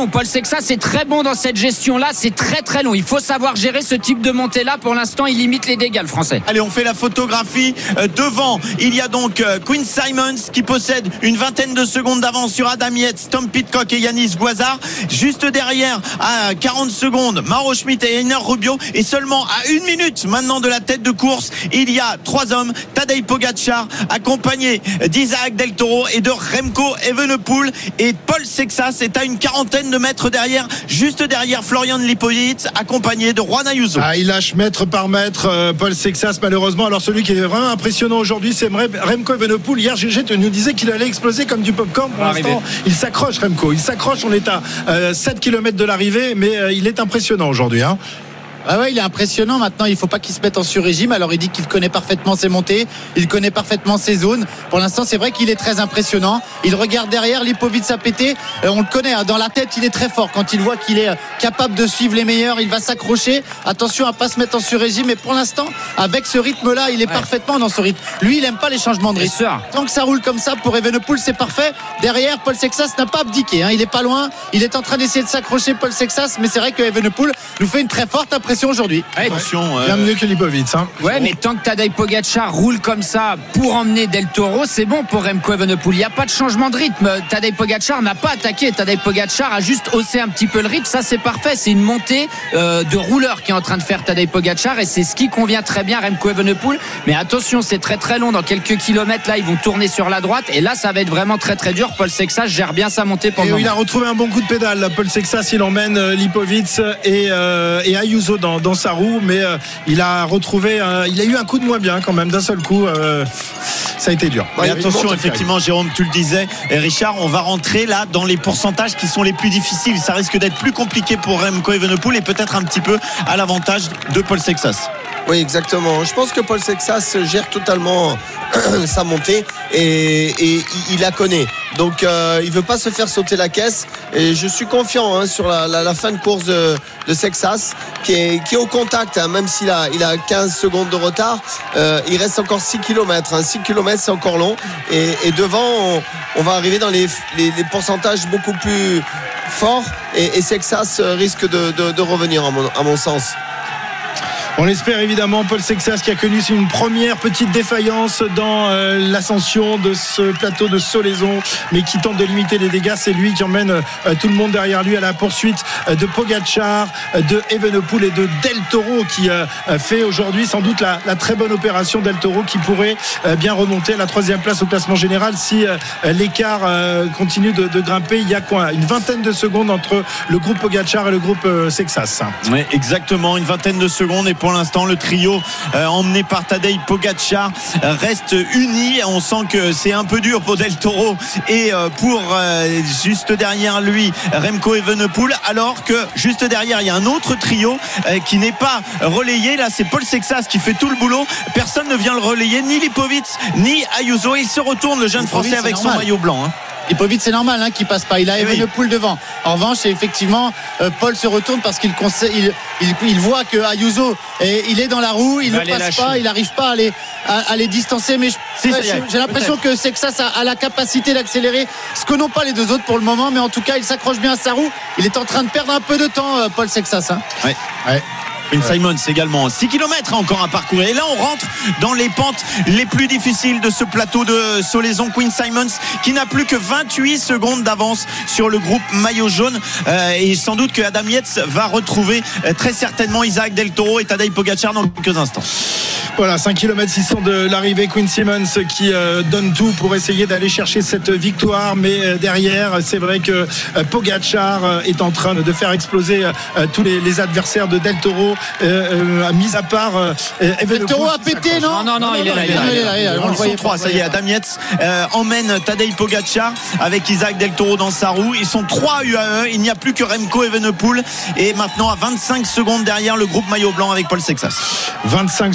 long. Paul Sexas c'est très bon dans cette gestion-là. C'est très très long. Il faut savoir gérer ce type de montée-là. Pour l'instant, il limite les dégâts, le Français. Allez, on fait la photographie. Euh, devant, il y a donc euh, Quinn Simmons qui possède une vingtaine de secondes d'avance sur Adam Yates, Tom Pidcock et Yanis Guazard. Juste derrière, à quarante secondes, Mauro Schmidt et Einer Rubio. Et seulement à une minute maintenant de la tête de course, il y a trois hommes. Tadej Pogacar, accompagné d'Isaac Del Toro et de Remco Evenepoel. Et Paul Sexas est à une quarantaine de mètres derrière, juste derrière Florian Lipovitz, accompagné de Juan Ayuso. Ah, il lâche mètre par mètre euh, Paul Sexas, malheureusement. Alors celui qui est vraiment impressionnant aujourd'hui, c'est Remco Evenepoel. Hier, G G nous disait qu'il allait exploser comme du popcorn. Pour Arrivé. l'instant, il s'accroche, Remco. Il s'accroche. On est à euh, sept kilomètres de l'arrivée, mais euh, il est impressionnant aujourd'hui, hein. Ah ouais, il est impressionnant. Maintenant, il faut pas qu'il se mette en sur-régime. Alors, il dit qu'il connaît parfaitement ses montées, il connaît parfaitement ses zones. Pour l'instant, c'est vrai qu'il est très impressionnant. Il regarde derrière, Lipovitz a pété. Euh, on le connaît, hein, dans la tête, il est très fort. Quand il voit qu'il est capable de suivre les meilleurs, il va s'accrocher. Attention à pas se mettre en sur-régime. Mais pour l'instant, avec ce rythme-là, il est ouais. parfaitement dans ce rythme. Lui, il aime pas les changements de rythme. Tant que ça roule comme ça, pour Evenepoel, c'est parfait. Derrière, Paul Sexas n'a pas abdiqué, hein. Il est pas loin. Il est en train d'essayer de s'accrocher, Paul Sexas. Mais c'est vrai que Evenepoel nous fait une très forte impression aujourd'hui. Ouais, attention, euh... bien mieux que Lipovitz, hein. Ouais, mais tant que Tadej Pogacar roule comme ça pour emmener Del Toro, c'est bon pour Remco Evenepoel. Il n'y a pas de changement de rythme. Tadej Pogacar n'a pas attaqué. Tadej Pogacar a juste haussé un petit peu le rythme. Ça, c'est parfait. C'est une montée euh, de rouleur qui est en train de faire Tadej Pogacar et c'est ce qui convient très bien à Remco Evenepoel. Mais attention, c'est très très long. Dans quelques kilomètres, là, ils vont tourner sur la droite et là, ça va être vraiment très très dur. Paul Sexas gère bien sa montée pendant. Et il a retrouvé un bon coup de pédale. Paul Sexas, il emmène Lipovitz et, euh, et Ayuso dans, dans sa roue. Mais euh, il a retrouvé euh, il a eu un coup de moins bien quand même d'un seul coup, euh, ça a été dur. Mais attention, effectivement, Jérôme, tu le disais, et Richard, on va rentrer là dans les pourcentages qui sont les plus difficiles. Ça risque d'être plus compliqué pour Remco Evenepoel et peut-être un petit peu à l'avantage de Paul Sexas. Oui, exactement. Je pense que Paul Sexas gère totalement sa montée et, et il la connaît. Donc euh, il veut pas se faire sauter la caisse et je suis confiant, hein, sur la, la, la fin de course de, de Sexas qui est, qui est au contact, hein, même s'il a, il a quinze secondes de retard. Euh, il reste encore six kilomètres, hein. six kilomètres, c'est encore long et, et devant on, on va arriver dans les, les, les pourcentages beaucoup plus forts et, et Sexas risque de, de, de revenir à mon, à mon sens. On l'espère évidemment. Paul Sexas qui a connu une première petite défaillance dans euh, l'ascension de ce plateau de Solaison, mais qui tente de limiter les dégâts. C'est lui qui emmène euh, tout le monde derrière lui à la poursuite euh, de Pogacar, euh, de Evenepoel et de Del Toro qui euh, fait aujourd'hui sans doute la, la très bonne opération. Del Toro qui pourrait euh, bien remonter à la troisième place au classement général si euh, l'écart euh, continue de, de grimper. Il y a quoi, une vingtaine de secondes entre le groupe Pogacar et le groupe euh, Sexas. Oui, exactement, une vingtaine de secondes. Et pour l'instant, le trio euh, emmené par Tadej Pogacar euh, reste uni. On sent que c'est un peu dur pour Del Toro et euh, pour euh, juste derrière lui Remco Evenepoel, alors que juste derrière il y a un autre trio euh, qui n'est pas relayé. Là, c'est Paul Sexas qui fait tout le boulot. Personne ne vient le relayer, ni Lipovitz ni Ayuso. Il se retourne, le jeune Lipovitz, Français, avec son maillot blanc, hein. Lipovitz, c'est normal, hein, qu'il passe pas. Il a Evenepoel devant. En revanche, effectivement, euh, Paul se retourne parce qu'il conseille, il, il, il voit que Ayuso est, il est dans la roue, il, il ne passe lâcher. pas, il n'arrive pas à les, à, à les distancer. Mais je, si, ouais, j'ai, j'ai l'impression peut-être. que Sexas a, a la capacité d'accélérer, ce que n'ont pas les deux autres pour le moment. Mais en tout cas, il s'accroche bien à sa roue. Il est en train de perdre un peu de temps, euh, Paul Sexas. Hein. Ouais. Ouais. Quinn Simmons également, six kilomètres encore à parcourir. Et là on rentre dans les pentes les plus difficiles de ce plateau de Solaison. Quinn Simmons qui n'a plus que vingt-huit secondes d'avance sur le groupe maillot jaune, euh, et sans doute que Adam Yates va retrouver euh, très certainement Isaac Del Toro et Tadej Pogacar dans quelques instants. Voilà, cinq kilomètres six cents de l'arrivée. Quinn Simmons qui euh, donne tout pour essayer d'aller chercher cette victoire, mais euh, derrière c'est vrai que euh, Pogacar euh, est en train de faire exploser euh, tous les, les adversaires de Del Toro, euh, euh, mis à part euh, Del Toro a pété, non non, non, non, il est là, il est là, il est là, il est là. On le voyait trois, ça y est, Adam Yates euh, emmène Tadej Pogacar avec Isaac Del Toro dans sa roue. Ils sont trois U A E, il n'y a plus que Remco Evenepoel et maintenant à vingt-cinq secondes derrière le groupe maillot blanc avec Paul Sexas. vingt-cinq secondes d'écart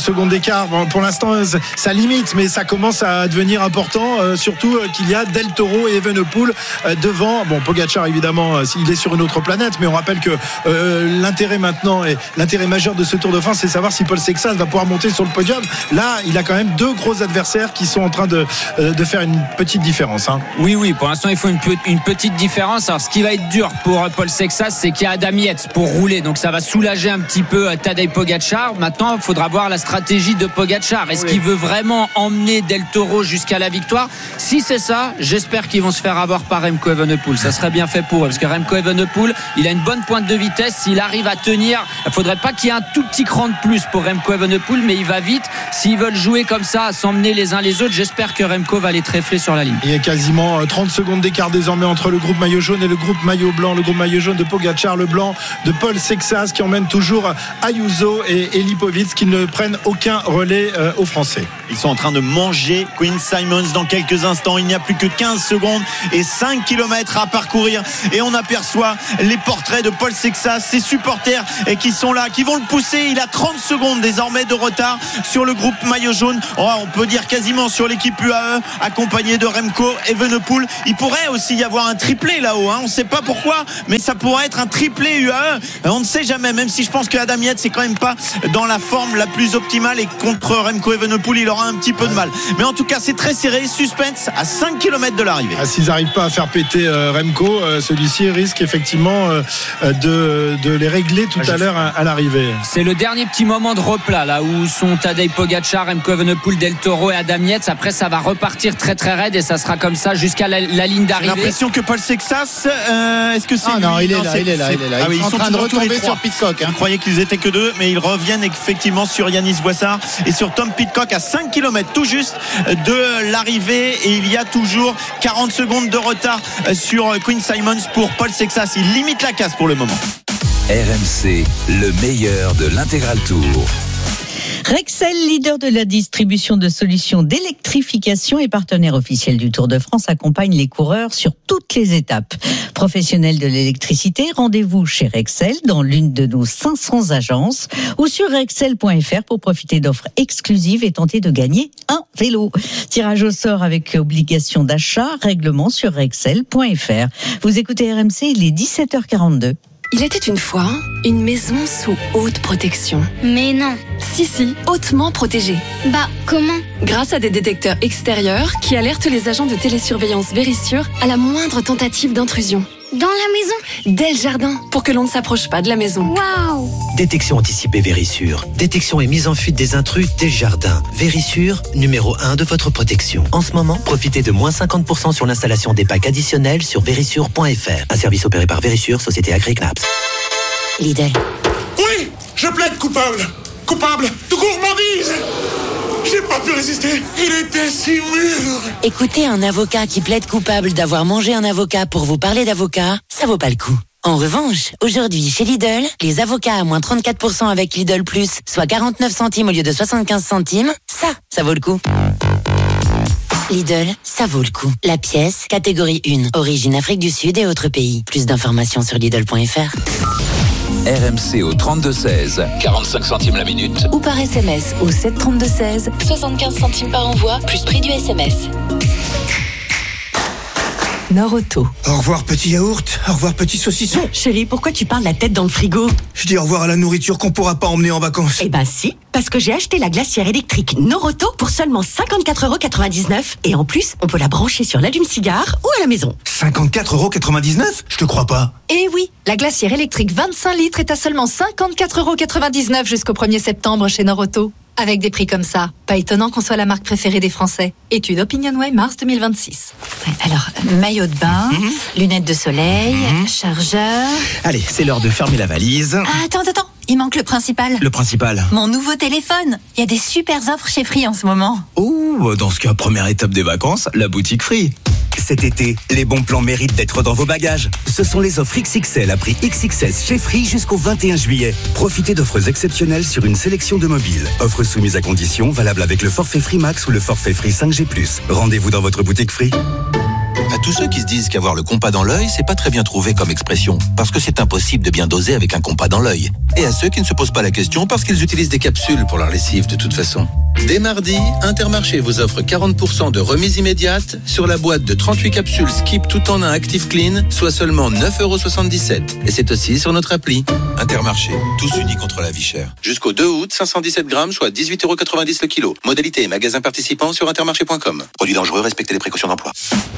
l'écart. Bon, pour l'instant, ça limite, mais ça commence à devenir important, euh, surtout euh, qu'il y a Del Toro et Evenepoel euh, devant. Bon, Pogačar, évidemment, euh, il est sur une autre planète, mais on rappelle que euh, l'intérêt maintenant et l'intérêt majeur de ce Tour de France, c'est savoir si Paul Sexas va pouvoir monter sur le podium. Là, il a quand même deux gros adversaires qui sont en train de, euh, de faire une petite différence. Hein. Oui, oui, pour l'instant, il faut une, une petite différence. Alors, ce qui va être dur pour Paul Sexas, c'est qu'il y a Adam Yates pour rouler, donc ça va soulager un petit peu Tadej Pogačar. Maintenant, il faudra voir la stratégie de Pogačar. Est-ce oui. qu'il veut vraiment emmener Del Toro jusqu'à la victoire? Si c'est ça, j'espère qu'ils vont se faire avoir par Remco Evenepoel. Ça serait bien fait pour eux, parce que Remco Evenepoel, il a une bonne pointe de vitesse. S'il arrive à tenir, il ne faudrait pas qu'il y ait un tout petit cran de plus pour Remco Evenepoel, mais il va vite. S'ils veulent jouer comme ça, à s'emmener les uns les autres, j'espère que Remco va les tréfler sur la ligne. Il y a quasiment trente secondes d'écart désormais entre le groupe maillot jaune et le groupe maillot blanc. Le groupe maillot jaune de Pogačar, le blanc de Paul Sexas, qui emmène toujours Ayuso et Lipovic, qui ne prennent aucun relais euh, aux Français. Ils sont en train de manger Quinn Simmons dans quelques instants. Il n'y a plus que quinze secondes et cinq kilomètres à parcourir. Et on aperçoit les portraits de Paul Sexas, ses supporters qui sont là, qui vont le pousser. Il a trente secondes désormais de retard sur le groupe maillot jaune. Oh, on peut dire quasiment sur l'équipe U A E, accompagné de Remco Evenepoel. Il pourrait aussi y avoir un triplé là-haut. Hein. On ne sait pas pourquoi, mais ça pourrait être un triplé U A E. On ne sait jamais, même si je pense que Adam Yates c'est quand même pas dans la forme la plus optimale, et contre Remco Evenepoel il aura un petit peu de mal, mais en tout cas c'est très serré. Suspense à cinq kilomètres de l'arrivée. Ah, s'ils n'arrivent pas à faire péter euh, Remco, euh, celui-ci risque effectivement euh, de, de les régler tout ah, à l'heure à, à l'arrivée. C'est le dernier petit moment de replat là où sont Tadej Pogačar, Remco Evenepoel, Del Toro et Adam Yates. Après ça va repartir très très raide et ça sera comme ça jusqu'à la, la ligne d'arrivée. J'ai l'impression que Paul Sexas euh, est-ce que c'est ah, lui non, il est non, là, c'est, il est là, il est là. Ah, oui, ils, ils sont en train de retomber sur Pidcock. Hein. Je croyais qu'ils étaient que deux, mais ils reviennent effectivement sur Yanis Boissard et sur Tom Pidcock à cinq kilomètres tout juste de l'arrivée, et il y a toujours quarante secondes de retard sur Quinn Simmons pour Paul Sexas. Il limite la casse pour le moment. R M C, le meilleur de l'Intégral Tour. Rexel, leader de la distribution de solutions d'électrification et partenaire officiel du Tour de France, accompagne les coureurs sur toutes les étapes. Professionnels de l'électricité, rendez-vous chez Rexel dans l'une de nos cinq cents agences ou sur rexel point f r pour profiter d'offres exclusives et tenter de gagner un vélo. Tirage au sort avec obligation d'achat, règlement sur rexel point f r. Vous écoutez R M C, il est dix-sept heures quarante-deux. Il était une fois une maison sous haute protection. Mais non. Si, si, hautement protégée. Bah, comment ? Grâce à des détecteurs extérieurs qui alertent les agents de télésurveillance Vérissure à la moindre tentative d'intrusion. Dans la maison ? Dès le jardin, pour que l'on ne s'approche pas de la maison. Waouh ! Détection anticipée Vérissure. Détection et mise en fuite des intrus dès le jardin. Vérissure, numéro un de votre protection. En ce moment, profitez de moins cinquante pour cent sur l'installation des packs additionnels sur vérissure point f r. Un service opéré par Vérissure, société Agri-Knaps. Lidl. Oui, je plaide coupable. Coupable de gourmandise. J'ai pas pu résister. Il était si mûr. Écoutez un avocat qui plaide coupable d'avoir mangé un avocat pour vous parler d'avocat, ça vaut pas le coup. En revanche, aujourd'hui, chez Lidl, les avocats à moins trente-quatre pour cent avec Lidl Plus, soit quarante-neuf centimes au lieu de soixante-quinze centimes, ça, ça vaut le coup. Lidl, ça vaut le coup. La pièce, catégorie un, origine Afrique du Sud et autres pays. Plus d'informations sur Lidl point f r. R M C au trente-deux seize, quarante-cinq centimes la minute. Ou par S M S au sept trente-deux seize, soixante-quinze centimes par envoi, plus prix du S M S. Nord-Auto. Au revoir petit yaourt, au revoir petit saucisson. Chérie, pourquoi tu parles la tête dans le frigo ? Je dis au revoir à la nourriture qu'on pourra pas emmener en vacances. Eh ben si, parce que j'ai acheté la glacière électrique Nord-Auto pour seulement cinquante-quatre euros quatre-vingt-dix-neuf. Et en plus, on peut la brancher sur l'allume-cigare ou à la maison. cinquante-quatre euros quatre-vingt-dix-neuf ? Je te crois pas. Eh oui, la glacière électrique vingt-cinq litres est à seulement cinquante-quatre euros quatre-vingt-dix-neuf jusqu'au premier septembre chez Nord-Auto. Avec des prix comme ça, pas étonnant qu'on soit la marque préférée des Français. Étude OpinionWay mars deux mille vingt-six. Ouais, alors, maillot de bain, mmh. lunettes de soleil, mmh. chargeur... Allez, c'est l'heure de fermer la valise. Ah, attends, attends, il manque le principal. Le principal ? Mon nouveau téléphone. Il y a des super offres chez Free en ce moment. Oh, dans ce cas, première étape des vacances, la boutique Free. Cet été, les bons plans méritent d'être dans vos bagages. Ce sont les offres X X L à prix X X S chez Free jusqu'au vingt et un juillet. Profitez d'offres exceptionnelles sur une sélection de mobiles. Offres soumises à conditions, valables avec le forfait Free Max ou le forfait Free cinq G plus. Rendez-vous dans votre boutique Free. À tous ceux qui se disent qu'avoir le compas dans l'œil, c'est pas très bien trouvé comme expression, parce que c'est impossible de bien doser avec un compas dans l'œil. Et à ceux qui ne se posent pas la question parce qu'ils utilisent des capsules pour leur lessive de toute façon. Dès mardi, Intermarché vous offre quarante pour cent de remise immédiate sur la boîte de trente-huit capsules Skip tout en un Active Clean, soit seulement neuf euros soixante-dix-sept. Et c'est aussi sur notre appli. Intermarché, tous unis contre la vie chère. Jusqu'au deux août, cinq cent dix-sept grammes, soit dix-huit euros quatre-vingt-dix le kilo. Modalité et magasin participant sur intermarché point com. Produit dangereux, respectez les précautions d'emploi.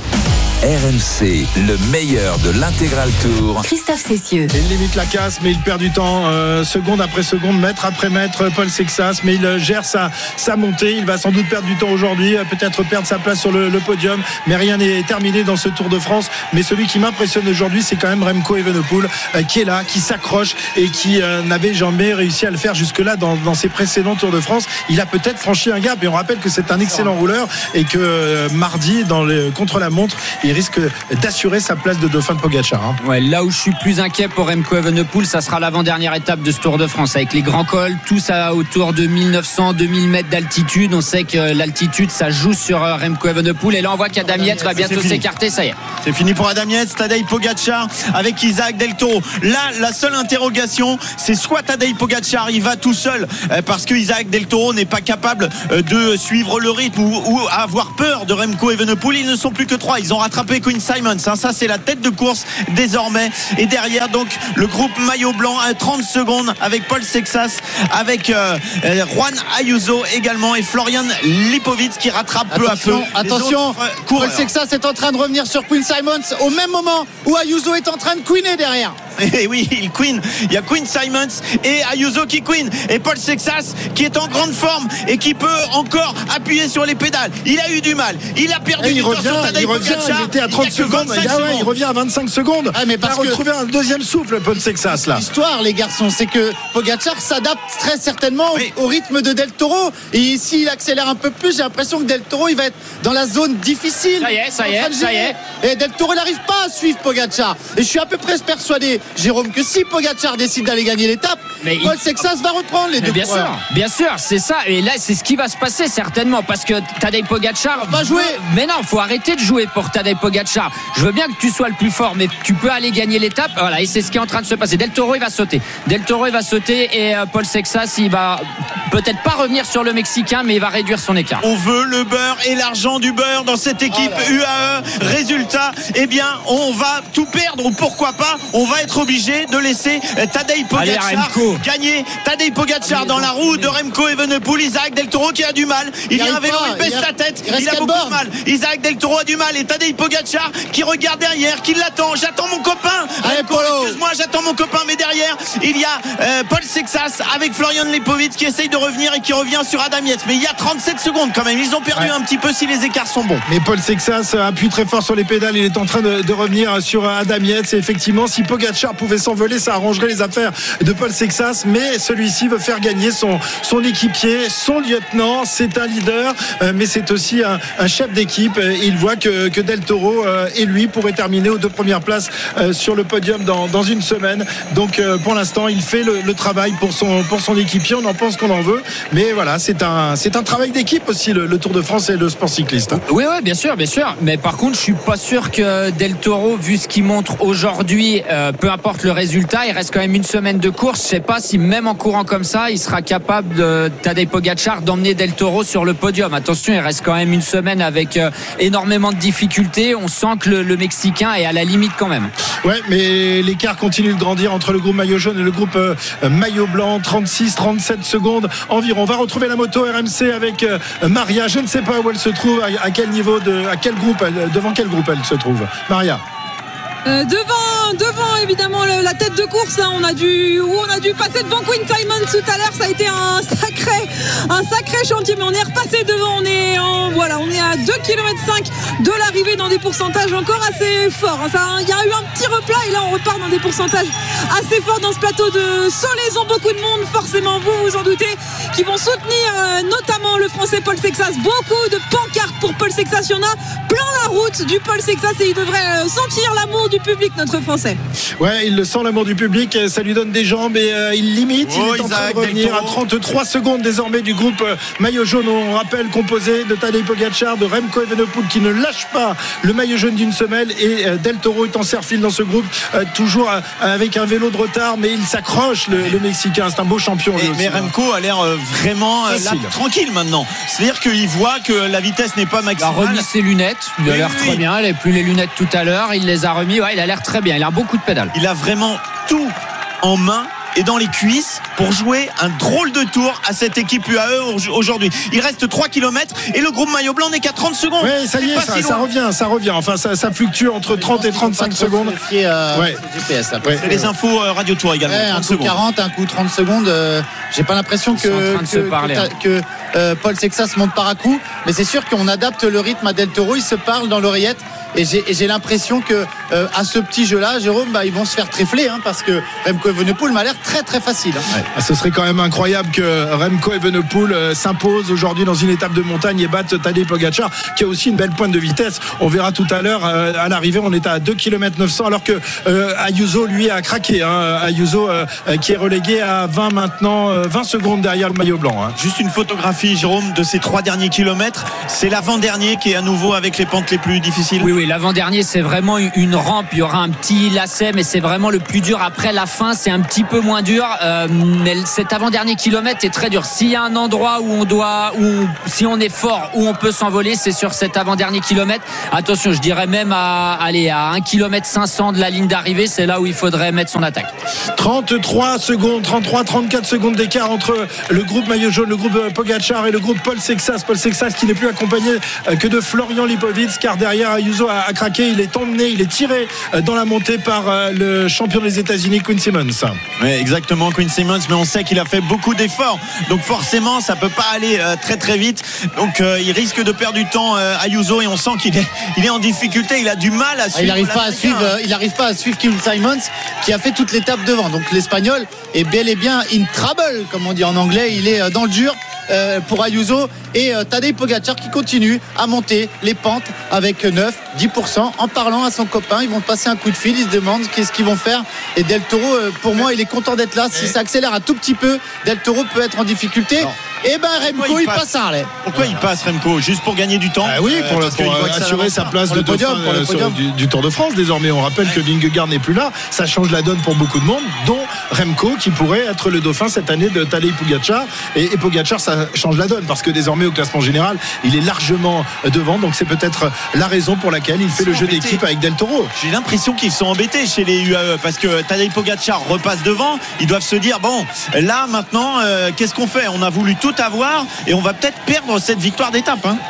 R M C, le meilleur de l'intégral tour. Christophe Cessieux. Il limite la casse, mais il perd du temps, euh, seconde après seconde, mètre après mètre. Paul Sexas, mais il euh, gère sa, sa montée. Il va sans doute perdre du temps aujourd'hui, euh, peut-être perdre sa place sur le, le podium, mais rien n'est terminé dans ce Tour de France. Mais celui qui m'impressionne aujourd'hui, c'est quand même Remco Evenepoel, euh, qui est là, qui s'accroche et qui euh, n'avait jamais réussi à le faire jusque-là dans, dans ses précédents Tours de France. Il a peut-être franchi un gap, et on rappelle que c'est un excellent rouleur et que euh, mardi, dans le contre-la-montre, il risque d'assurer sa place de dauphin de Pogacar. Hein. Ouais, là où je suis plus inquiet pour Remco Evenepoel, ça sera l'avant-dernière étape de ce Tour de France avec les grands cols, tous à autour de mille neuf cents deux mille mètres d'altitude. On sait que l'altitude, ça joue sur Remco Evenepoel, et là on voit qu'Adam Yates va bientôt s'écarter. Ça y est, c'est fini pour Adam Yates. Tadej Pogacar avec Isaac Del Toro. Là, la seule interrogation, c'est soit Tadej Pogacar il va tout seul parce que Isaac Del Toro n'est pas capable de suivre le rythme ou, ou avoir peur de Remco Evenepoel. Ils ne sont plus que trois. Ils ont rattrapé Quinn Simons, hein, ça c'est la tête de course désormais, et derrière donc le groupe maillot blanc à trente secondes avec Paul Sexas, avec euh, Juan Ayuso également, et Florian Lipovic qui rattrape peu attention, à peu. Attention, Paul Sexas est en train de revenir sur Quinn Simons au même moment où Ayuso est en train de queener derrière. Et oui, il queen. Il y a Quinn Simons et Ayuso qui queen, et Paul Sexas qui est en grande forme et qui peut encore appuyer sur les pédales. Il a eu du mal, il a perdu et du il temps revient, sur Tadej il revient, Pogacar. Il était à trente secondes. Ah ouais, secondes. il revient à vingt-cinq secondes. Ah, mais parce il a retrouvé un deuxième souffle, Paul Sexas là. L'histoire, les garçons, c'est que Pogacar s'adapte très certainement oui. au rythme de Del Toro, et s'il accélère un peu plus, j'ai l'impression que Del Toro il va être dans la zone difficile. Ça y est, ça y est, ça y est. Et Del Toro n'arrive pas à suivre Pogacar. Et je suis à peu près persuadé, Jérôme, que si Pogacar décide d'aller gagner l'étape, mais Paul il... Sexas va reprendre les mais deux bien coureurs. sûr, bien sûr, c'est ça. Et là, c'est ce qui va se passer certainement, parce que Tadej Pogacar va jouer. Mais non, faut arrêter de jouer pour Tadej Pogacar. Je veux bien que tu sois le plus fort, mais tu peux aller gagner l'étape. Voilà, et c'est ce qui est en train de se passer. Del Toro, il va sauter. Del Toro, il va sauter, et euh, Paul Sexas, il va peut-être pas revenir sur le Mexicain, mais il va réduire son écart. On veut le beurre et l'argent du beurre dans cette équipe oh U A E. Résultat, eh bien, on va tout perdre, ou pourquoi pas, on va être obligé de laisser Tadej Pogacar Allez, gagner. Tadej Pogacar dans la roue de Remco Evenepoel. Isaac Del Toro qui a du mal. Il, il y a un vélo, il baisse il la tête. Il, il a beaucoup bornes. de mal. Isaac Del Toro a du mal, et Tadej Pogacar qui regarde derrière, qui l'attend. J'attends mon copain. Remco, excuse-moi, j'attends mon copain. Mais derrière, il y a euh, Paul Sexas avec Florian Lipovic qui essaye de revenir et qui revient sur Adam Yates. Mais il y a trente-sept secondes quand même. Ils ont perdu ouais. un petit peu si les écarts sont bons. Mais Paul Sexas appuie très fort sur les pédales. Il est en train de, de revenir sur Adam Yates. Et effectivement, si Pogacar pouvait s'envoler, ça arrangerait les affaires de Paul Sexas. Mais celui-ci veut faire gagner son, son équipier, son lieutenant. C'est un leader, euh, mais c'est aussi un, un chef d'équipe. Et il voit que, que Del Toro euh, et lui pourraient terminer aux deux premières places euh, sur le podium dans, dans une semaine. Donc euh, pour l'instant, il fait le, le travail pour son, pour son équipier. On en pense qu'on en veut. Mais voilà, c'est un, c'est un travail d'équipe aussi, le, le Tour de France et le sport cycliste. Oui, oui, bien sûr, bien sûr. Mais par contre, je suis pas sûr que Del Toro, vu ce qu'il montre aujourd'hui, euh, peu importe le résultat, il reste quand même une semaine de course. Je sais pas si même en courant comme ça, il sera capable de Tadej Pogacar d'emmener Del Toro sur le podium. Attention, il reste quand même une semaine avec euh, énormément de difficultés. On sent que le, le Mexicain est à la limite quand même. Ouais, mais l'écart continue de grandir entre le groupe maillot jaune et le groupe euh, maillot blanc. trente-six trente-sept secondes environ. On va retrouver la moto R M C avec euh, Maria. Je ne sais pas où elle se trouve, à, à quel niveau, de, à quel groupe, elle, devant quel groupe elle se trouve. Maria. Euh, devant, devant évidemment le, la tête de course, hein, on a dû, où on a dû passer devant Quinn Simons tout à l'heure. Ça a été un sacré, un sacré chantier, mais on est repassé devant. On est, en, voilà, on est à deux virgule cinq kilomètres de l'arrivée dans des pourcentages encore assez forts. Il y a eu un petit replat et là on repart dans des pourcentages assez forts dans ce plateau de Solaizon. Beaucoup de monde, forcément, vous vous en doutez, qui vont soutenir euh, notamment le Français Paul Sexas. Beaucoup de pancartes pour Paul Sexas. Il y en a plein la route du Paul Sexas et il devrait sentir l'amour du public, notre Français. Ouais, il le sent, l'amour du public, ça lui donne des jambes et euh, il limite. Oh, il est en Isaac, train de revenir à trente-trois secondes désormais du groupe euh, maillot jaune. On rappelle composé de Tadej Pogacar, de Remco Evenepoel qui ne lâche pas le maillot jaune d'une semelle et euh, Del Toro est en serre-file dans ce groupe, euh, toujours euh, avec un vélo de retard, mais il s'accroche, le, le Mexicain. C'est un beau champion. Et, aussi, mais Remco a l'air euh, vraiment euh, là, tranquille maintenant. C'est-à-dire qu'il voit que la vitesse n'est pas maximale. Il a remis ses lunettes. Il a oui, l'air oui. très bien. Il n'avait plus les lunettes tout à l'heure. Il les a remis. Ouais, il a l'air très bien. Il a beaucoup de pédales. Il a vraiment tout en main et dans les cuisses pour jouer un drôle de tour à cette équipe U A E aujourd'hui. Il reste trois kilomètres et le groupe maillot blanc n'est qu'à trente secondes. Oui, ça y est, ça, si ça revient, ça revient. Enfin, ça, ça fluctue entre trente et trente-cinq secondes. Euh, ouais. G P S, ouais. C'est les infos euh, Radio Tour également. Ouais, un coup quarante, un coup trente secondes. Euh, j'ai pas l'impression que, que, parler, que, hein. que euh, Paul Sexas monte par à coup, mais c'est sûr qu'on adapte le rythme à Del Toro. Ils se parlent dans l'oreillette. Et j'ai, et j'ai l'impression que euh, à ce petit jeu-là, Jérôme, bah, ils vont se faire trifler, hein, parce que Remco Evenepoel m'a l'air très très facile. Hein. Ouais. Ce serait quand même incroyable que Remco Evenepoel euh, s'impose aujourd'hui dans une étape de montagne et batte Tadej Pogacar, qui a aussi une belle pointe de vitesse. On verra tout à l'heure euh, à l'arrivée, on est à deux kilomètres neuf cents, alors que euh, Ayuso lui a craqué. Hein. Ayuso euh, qui est relégué à vingt maintenant, euh, vingt secondes derrière le maillot blanc. Hein. Juste une photographie, Jérôme, de ces trois derniers kilomètres. C'est l'avant-dernier qui est à nouveau avec les pentes les plus difficiles. Oui, oui. Oui, l'avant-dernier, c'est vraiment une rampe. Il y aura un petit lacet, mais c'est vraiment le plus dur. Après, la fin, c'est un petit peu moins dur. Euh, mais cet avant-dernier kilomètre est très dur. S'il y a un endroit où on doit, où, si on est fort, où on peut s'envoler, c'est sur cet avant-dernier kilomètre. Attention, je dirais même à, aller à un kilomètre cinq cents de la ligne d'arrivée. C'est là où il faudrait mettre son attaque. trente-trois secondes, trente-trois, trente-quatre secondes d'écart entre le groupe maillot jaune, le groupe Pogacar et le groupe Paul Sexas. Paul Sexas qui n'est plus accompagné que de Florian Lipowitz, car derrière Ayuso a craqué, il est emmené, il est tiré dans la montée par le champion des États-Unis, Quinn Simmons. Oui, exactement, Quinn Simmons, mais on sait qu'il a fait beaucoup d'efforts, donc forcément ça peut pas aller euh, très très vite, donc euh, il risque de perdre du temps euh, Ayuso, et on sent qu'il est, il est en difficulté, il a du mal à suivre. Il n'arrive pas à suivre, euh, il n'arrive pas à suivre Quinn Simmons qui a fait toute l'étape devant, donc l'Espagnol est bel et bien in trouble, comme on dit en anglais, il est dans le dur euh, pour Ayuso, et euh, Tadej Pogacar qui continue à monter les pentes avec neuf, dix pour cent en parlant à son copain. Ils vont passer un coup de fil, ils se demandent qu'est-ce qu'ils vont faire, et Del Toro euh, pour moi il est content d'être là. Si ça accélère un tout petit peu, Del Toro peut être en difficulté. Non. Et ben Remco il, il passe un relais. Pourquoi il passe Remco? Juste pour gagner du temps? Ah oui, pour, euh, le, pour assurer sa place de podium, pour le podium du, du Tour de France désormais. On rappelle que Vingegaard n'est plus là, ça change la donne pour beaucoup de monde, dont Remco qui pourrait être le dauphin cette année de Tadej Pogacar, et, et Pogacar ça change la donne parce que désormais au classement général il est largement devant, donc c'est peut-être la raison pour laquelle il fait le jeu d'équipe avec Del Toro. J'ai l'impression qu'ils sont embêtés chez les U A E parce que Tadej Pogacar repasse devant, ils doivent se dire bon là maintenant euh, qu'est-ce qu'on fait? On a voulu tout avoir et on va peut-être perdre cette victoire d'étape, hein.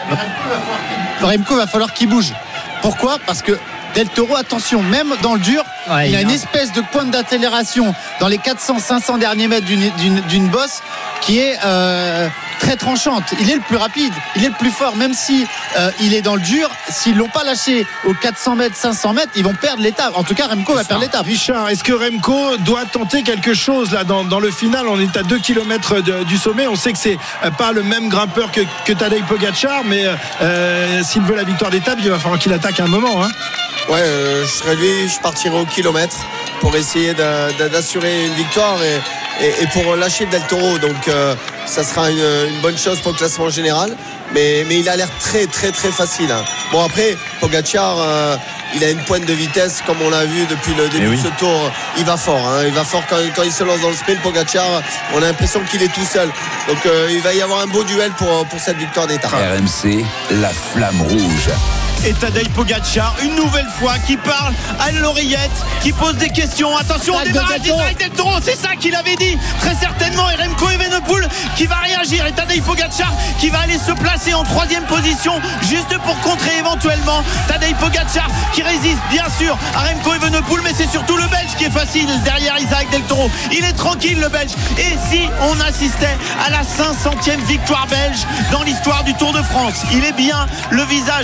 Remco va falloir qu'il bouge. Pourquoi? Parce que Del Toro, attention, même dans le dur, ouais, il a une espèce de pointe d'accélération dans les quatre cents cinq cents derniers mètres d'une, d'une, d'une bosse qui est euh, très tranchante. Il est le plus rapide, il est le plus fort, même si euh, il est dans le dur. S'ils l'ont pas lâché aux quatre cents mètres, cinq cents mètres, ils vont perdre l'étape. En tout cas, Remco va perdre l'étape. Richard, est-ce que Remco doit tenter quelque chose là dans, dans le final? On est à deux kilomètres de, du sommet. On sait que c'est pas le même grimpeur que, que Tadej Pogacar, mais euh, s'il veut la victoire d'étape, il va falloir qu'il attaque à un moment, hein. Ouais, euh, je serais lui, je partirais au kilomètre pour essayer de, de, d'assurer une victoire et, et, et pour lâcher Del Toro. Donc euh, ça sera une, une bonne chose pour le classement général. Mais, mais il a l'air très très très facile, hein. Bon après, Pogacar, euh, il a une pointe de vitesse comme on l'a vu depuis le début oui. de ce tour. Il va fort, hein. Il va fort quand, quand il se lance dans le sprint. Pogacar, on a l'impression qu'il est tout seul. Donc euh, il va y avoir un beau duel pour, pour cette victoire d'étape. R M C, la flamme rouge. Et Tadej Pogacar une nouvelle fois qui parle à l'oreillette, qui pose des questions. Attention au démarrage d'Israël Del Toro, c'est ça qu'il avait dit très certainement. Et Remco Evenepoel qui va réagir, et Tadej Pogacar qui va aller se placer en troisième position juste pour contrer éventuellement Tadej Pogacar qui résiste bien sûr à Remco Evenepoel, mais c'est surtout le Belge qui est facile derrière Isaac Del Toro. Il est tranquille le Belge. Et si on assistait à la cinq centième victoire belge dans l'histoire du Tour de France? Il est bien le visage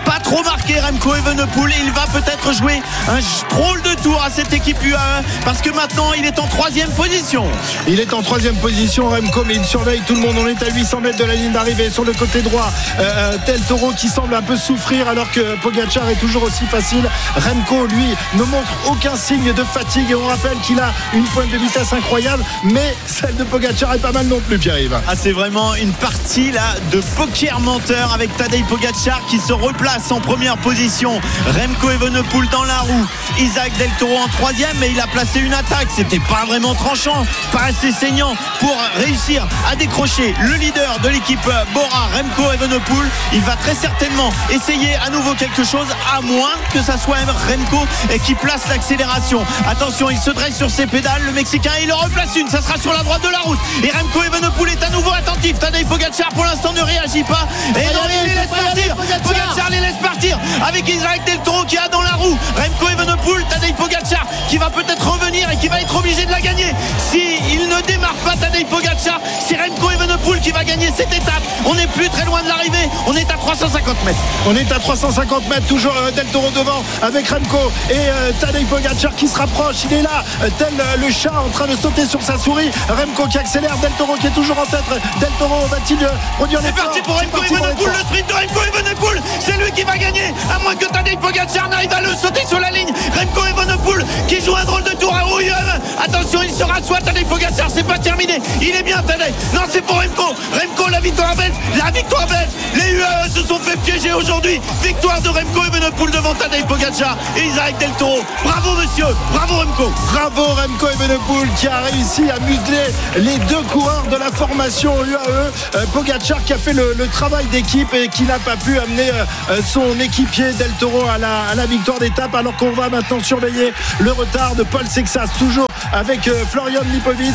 pas trop marqué Remco Evenepoel, et il va peut-être jouer un drôle de tour à cette équipe U A E parce que maintenant il est en troisième position. Il est en troisième position Remco, mais il surveille tout le monde. On est à huit cents mètres de la ligne d'arrivée sur le côté droit. euh, Del Toro qui semble un peu souffrir alors que Pogacar est toujours aussi facile. Remco lui ne montre aucun signe de fatigue et on rappelle qu'il a une pointe de vitesse incroyable, mais celle de Pogacar est pas mal non plus, Pierre-Yves. Ah, c'est vraiment une partie là de poker menteur avec Tadej Pogacar qui se replace en première position. Remco Evenepoel dans la roue, Isaac Del Toro en troisième, mais il a placé une attaque, c'était pas vraiment tranchant, pas assez saignant pour réussir à décrocher le leader de l'équipe Bora, Remco Evenepoel. Il va très certainement essayer à nouveau quelque chose, à moins que ça soit Remco qui place l'accélération. Attention, il se dresse sur ses pédales, le Mexicain, il en replace une, ça sera sur la droite de la route et Remco Evenepoel est à nouveau attentif. Tadej Pogacar pour l'instant ne réagit pas et non, il les laisse partir. Pogacar les laisse partir avec Isaac Del Toro qui a dans la roue Remco Evenepoel. Tadej Pogacar qui va peut-être revenir et qui va être obligé de la gagner. Si il ne démarre pas Tadej Pogacar, c'est Remco Evenepoel qui va gagner cette étape. On n'est plus très loin de l'arrivée, on est à trois cent cinquante mètres. On est à trois cent cinquante mètres, toujours euh, Del Toro devant avec Remco et euh, Tadej Pogacar qui se rapproche. Il est là, euh, tel euh, le chat en train de sauter sur sa souris. Remco qui accélère, Del Toro qui est toujours en tête. Del Toro va-t-il euh, produire l'effort? C'est parti pour Remco Evenepoel, le sprint de Remco Evenepoel, c'est lui qui va gagner, à moins que Tadej Pogacar n'arrive à le sauter sur la ligne. Remco Evenepoel qui joue un drôle de tour à U A E. Attention, il se rassoit, Tadej Pogacar, c'est pas terminé. Il est bien Tadej. Non, c'est pour Remco. Remco, la victoire belge, la victoire belge. Les U A E se sont fait piéger aujourd'hui. Victoire de Remco Evenepoel devant Tadej Pogacar et Isaac Del Toro. Bravo monsieur, bravo Remco. Bravo Remco Evenepoel qui a réussi à museler les deux coureurs de la formation U A E. Euh, Pogacar qui a fait le, le travail d'équipe et qui n'a pas pu amener euh, son équipier Del Toro à la, à la victoire d'étape, alors qu'on va maintenant surveiller le retard de Paul Sexas, toujours avec euh, Florian Lipovic.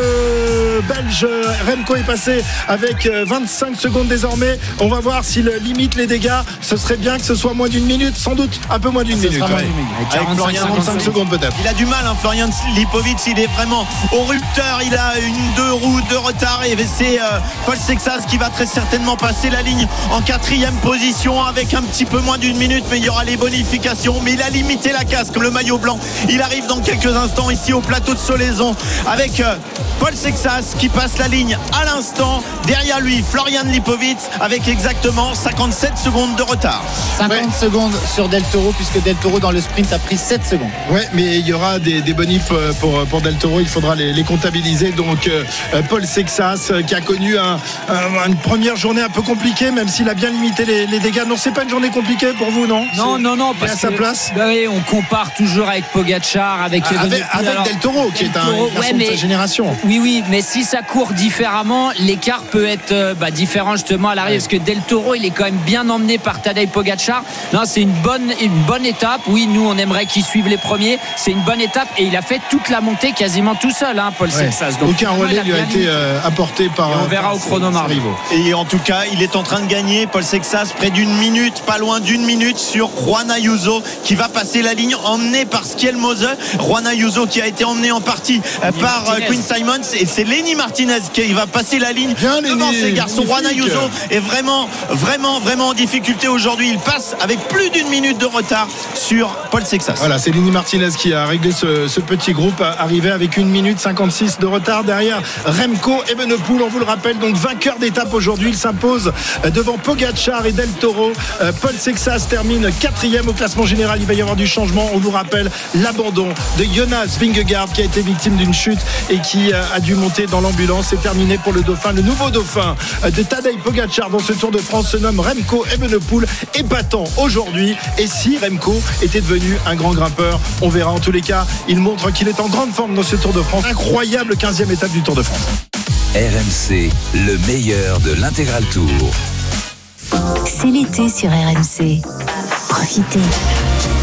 Le Belge euh, Remco est passé avec euh, vingt-cinq secondes désormais. On va voir s'il limite les dégâts. Ce serait bien que ce soit moins d'une minute, sans doute un peu moins d'une minute. Ouais. Avec Florian, quarante-cinq secondes peut-être. Il a du mal, hein, Florian Lipovic, il est vraiment au rupteur. Il a une deux roues de retard et c'est euh, Paul Sexas qui va très certainement passer la ligne en quatrième position avec un petit peu moins d'une minute, mais il y aura les bonifications. Mais il a limité la casse comme le maillot blanc. Il arrive dans quelques instants ici au plateau de Solaison avec euh, Paul Sexas qui passe la ligne à l'instant. Derrière lui, Florian Lipovic avec exactement cinquante-sept secondes de retard. cinquante ouais. secondes sur Del Toro, puisque Del Toro dans le sprint a pris sept secondes. Ouais, mais il y aura des, des bonifs pour, pour Del Toro, il faudra les, les comptabiliser. Donc euh, Paul Sexas euh, qui a connu un, un, une première journée un peu compliquée, même s'il a bien limité les, les dégâts. Non, c'est pas une journée compliquée pour vous, non? Non, non, non, parce à sa place. Bah oui, on compare toujours avec Pogacar, avec ah, avec, avec alors, Del Toro, qui Del est un Toro, ouais, mais, de sa génération. Oui, oui, mais si ça court différemment, l'écart peut être euh, bah, différent justement à l'arrivée, ouais. Parce que Del Toro, il est quand même bien emmené par Tadej Pogacar. Non, c'est une bonne, une bonne étape. Oui, nous, on aimerait qu'ils suivent les premiers. C'est une bonne étape et il a fait toute la montée quasiment tout seul, hein, Paul ouais. Sexas. Donc aucun relais lui a été euh, apporté par. Et on verra par au chronomètre. Et en tout cas, il est en train de gagner, Paul Sexas, près d'une minute, pas loin d'une minute sur Juan Ayuso qui va passer la ligne, emmené par Skiel Mose. Juan Ayuso qui a été emmené en partie Lenny par Martinez. Quinn Simons, et c'est Lenny Martinez qui va passer la ligne bien devant Lenny, ces garçons. Juan Ayuso est vraiment, vraiment, vraiment en difficulté aujourd'hui. Il passe avec plus d'une minute de retard sur Paul Sexas. Voilà, c'est Lenny Martinez qui a réglé ce, ce petit groupe, arrivé avec une minute cinquante-six de retard derrière Remco Evenepoel. On vous le rappelle, donc vainqueur d'étape aujourd'hui. Il s'impose devant Pogacar et Del Toro. Paul Sexas termine quatrième au classement général. Il va y avoir du changement. On vous rappelle l'abandon de Jonas Vingegaard qui a été victime d'une chute et qui a dû monter dans l'ambulance. C'est terminé pour le dauphin. Le nouveau dauphin de Tadej Pogacar dans ce Tour de France se nomme Remco Evenepoel, épatant aujourd'hui. Et si Remco était devenu un grand grimpeur, on verra. En tous les cas, il montre qu'il est en grande forme dans ce Tour de France. Incroyable quinzième étape du Tour de France. R M C, le meilleur de l'Intégral Tour. C'est l'été sur R M C. Profitez.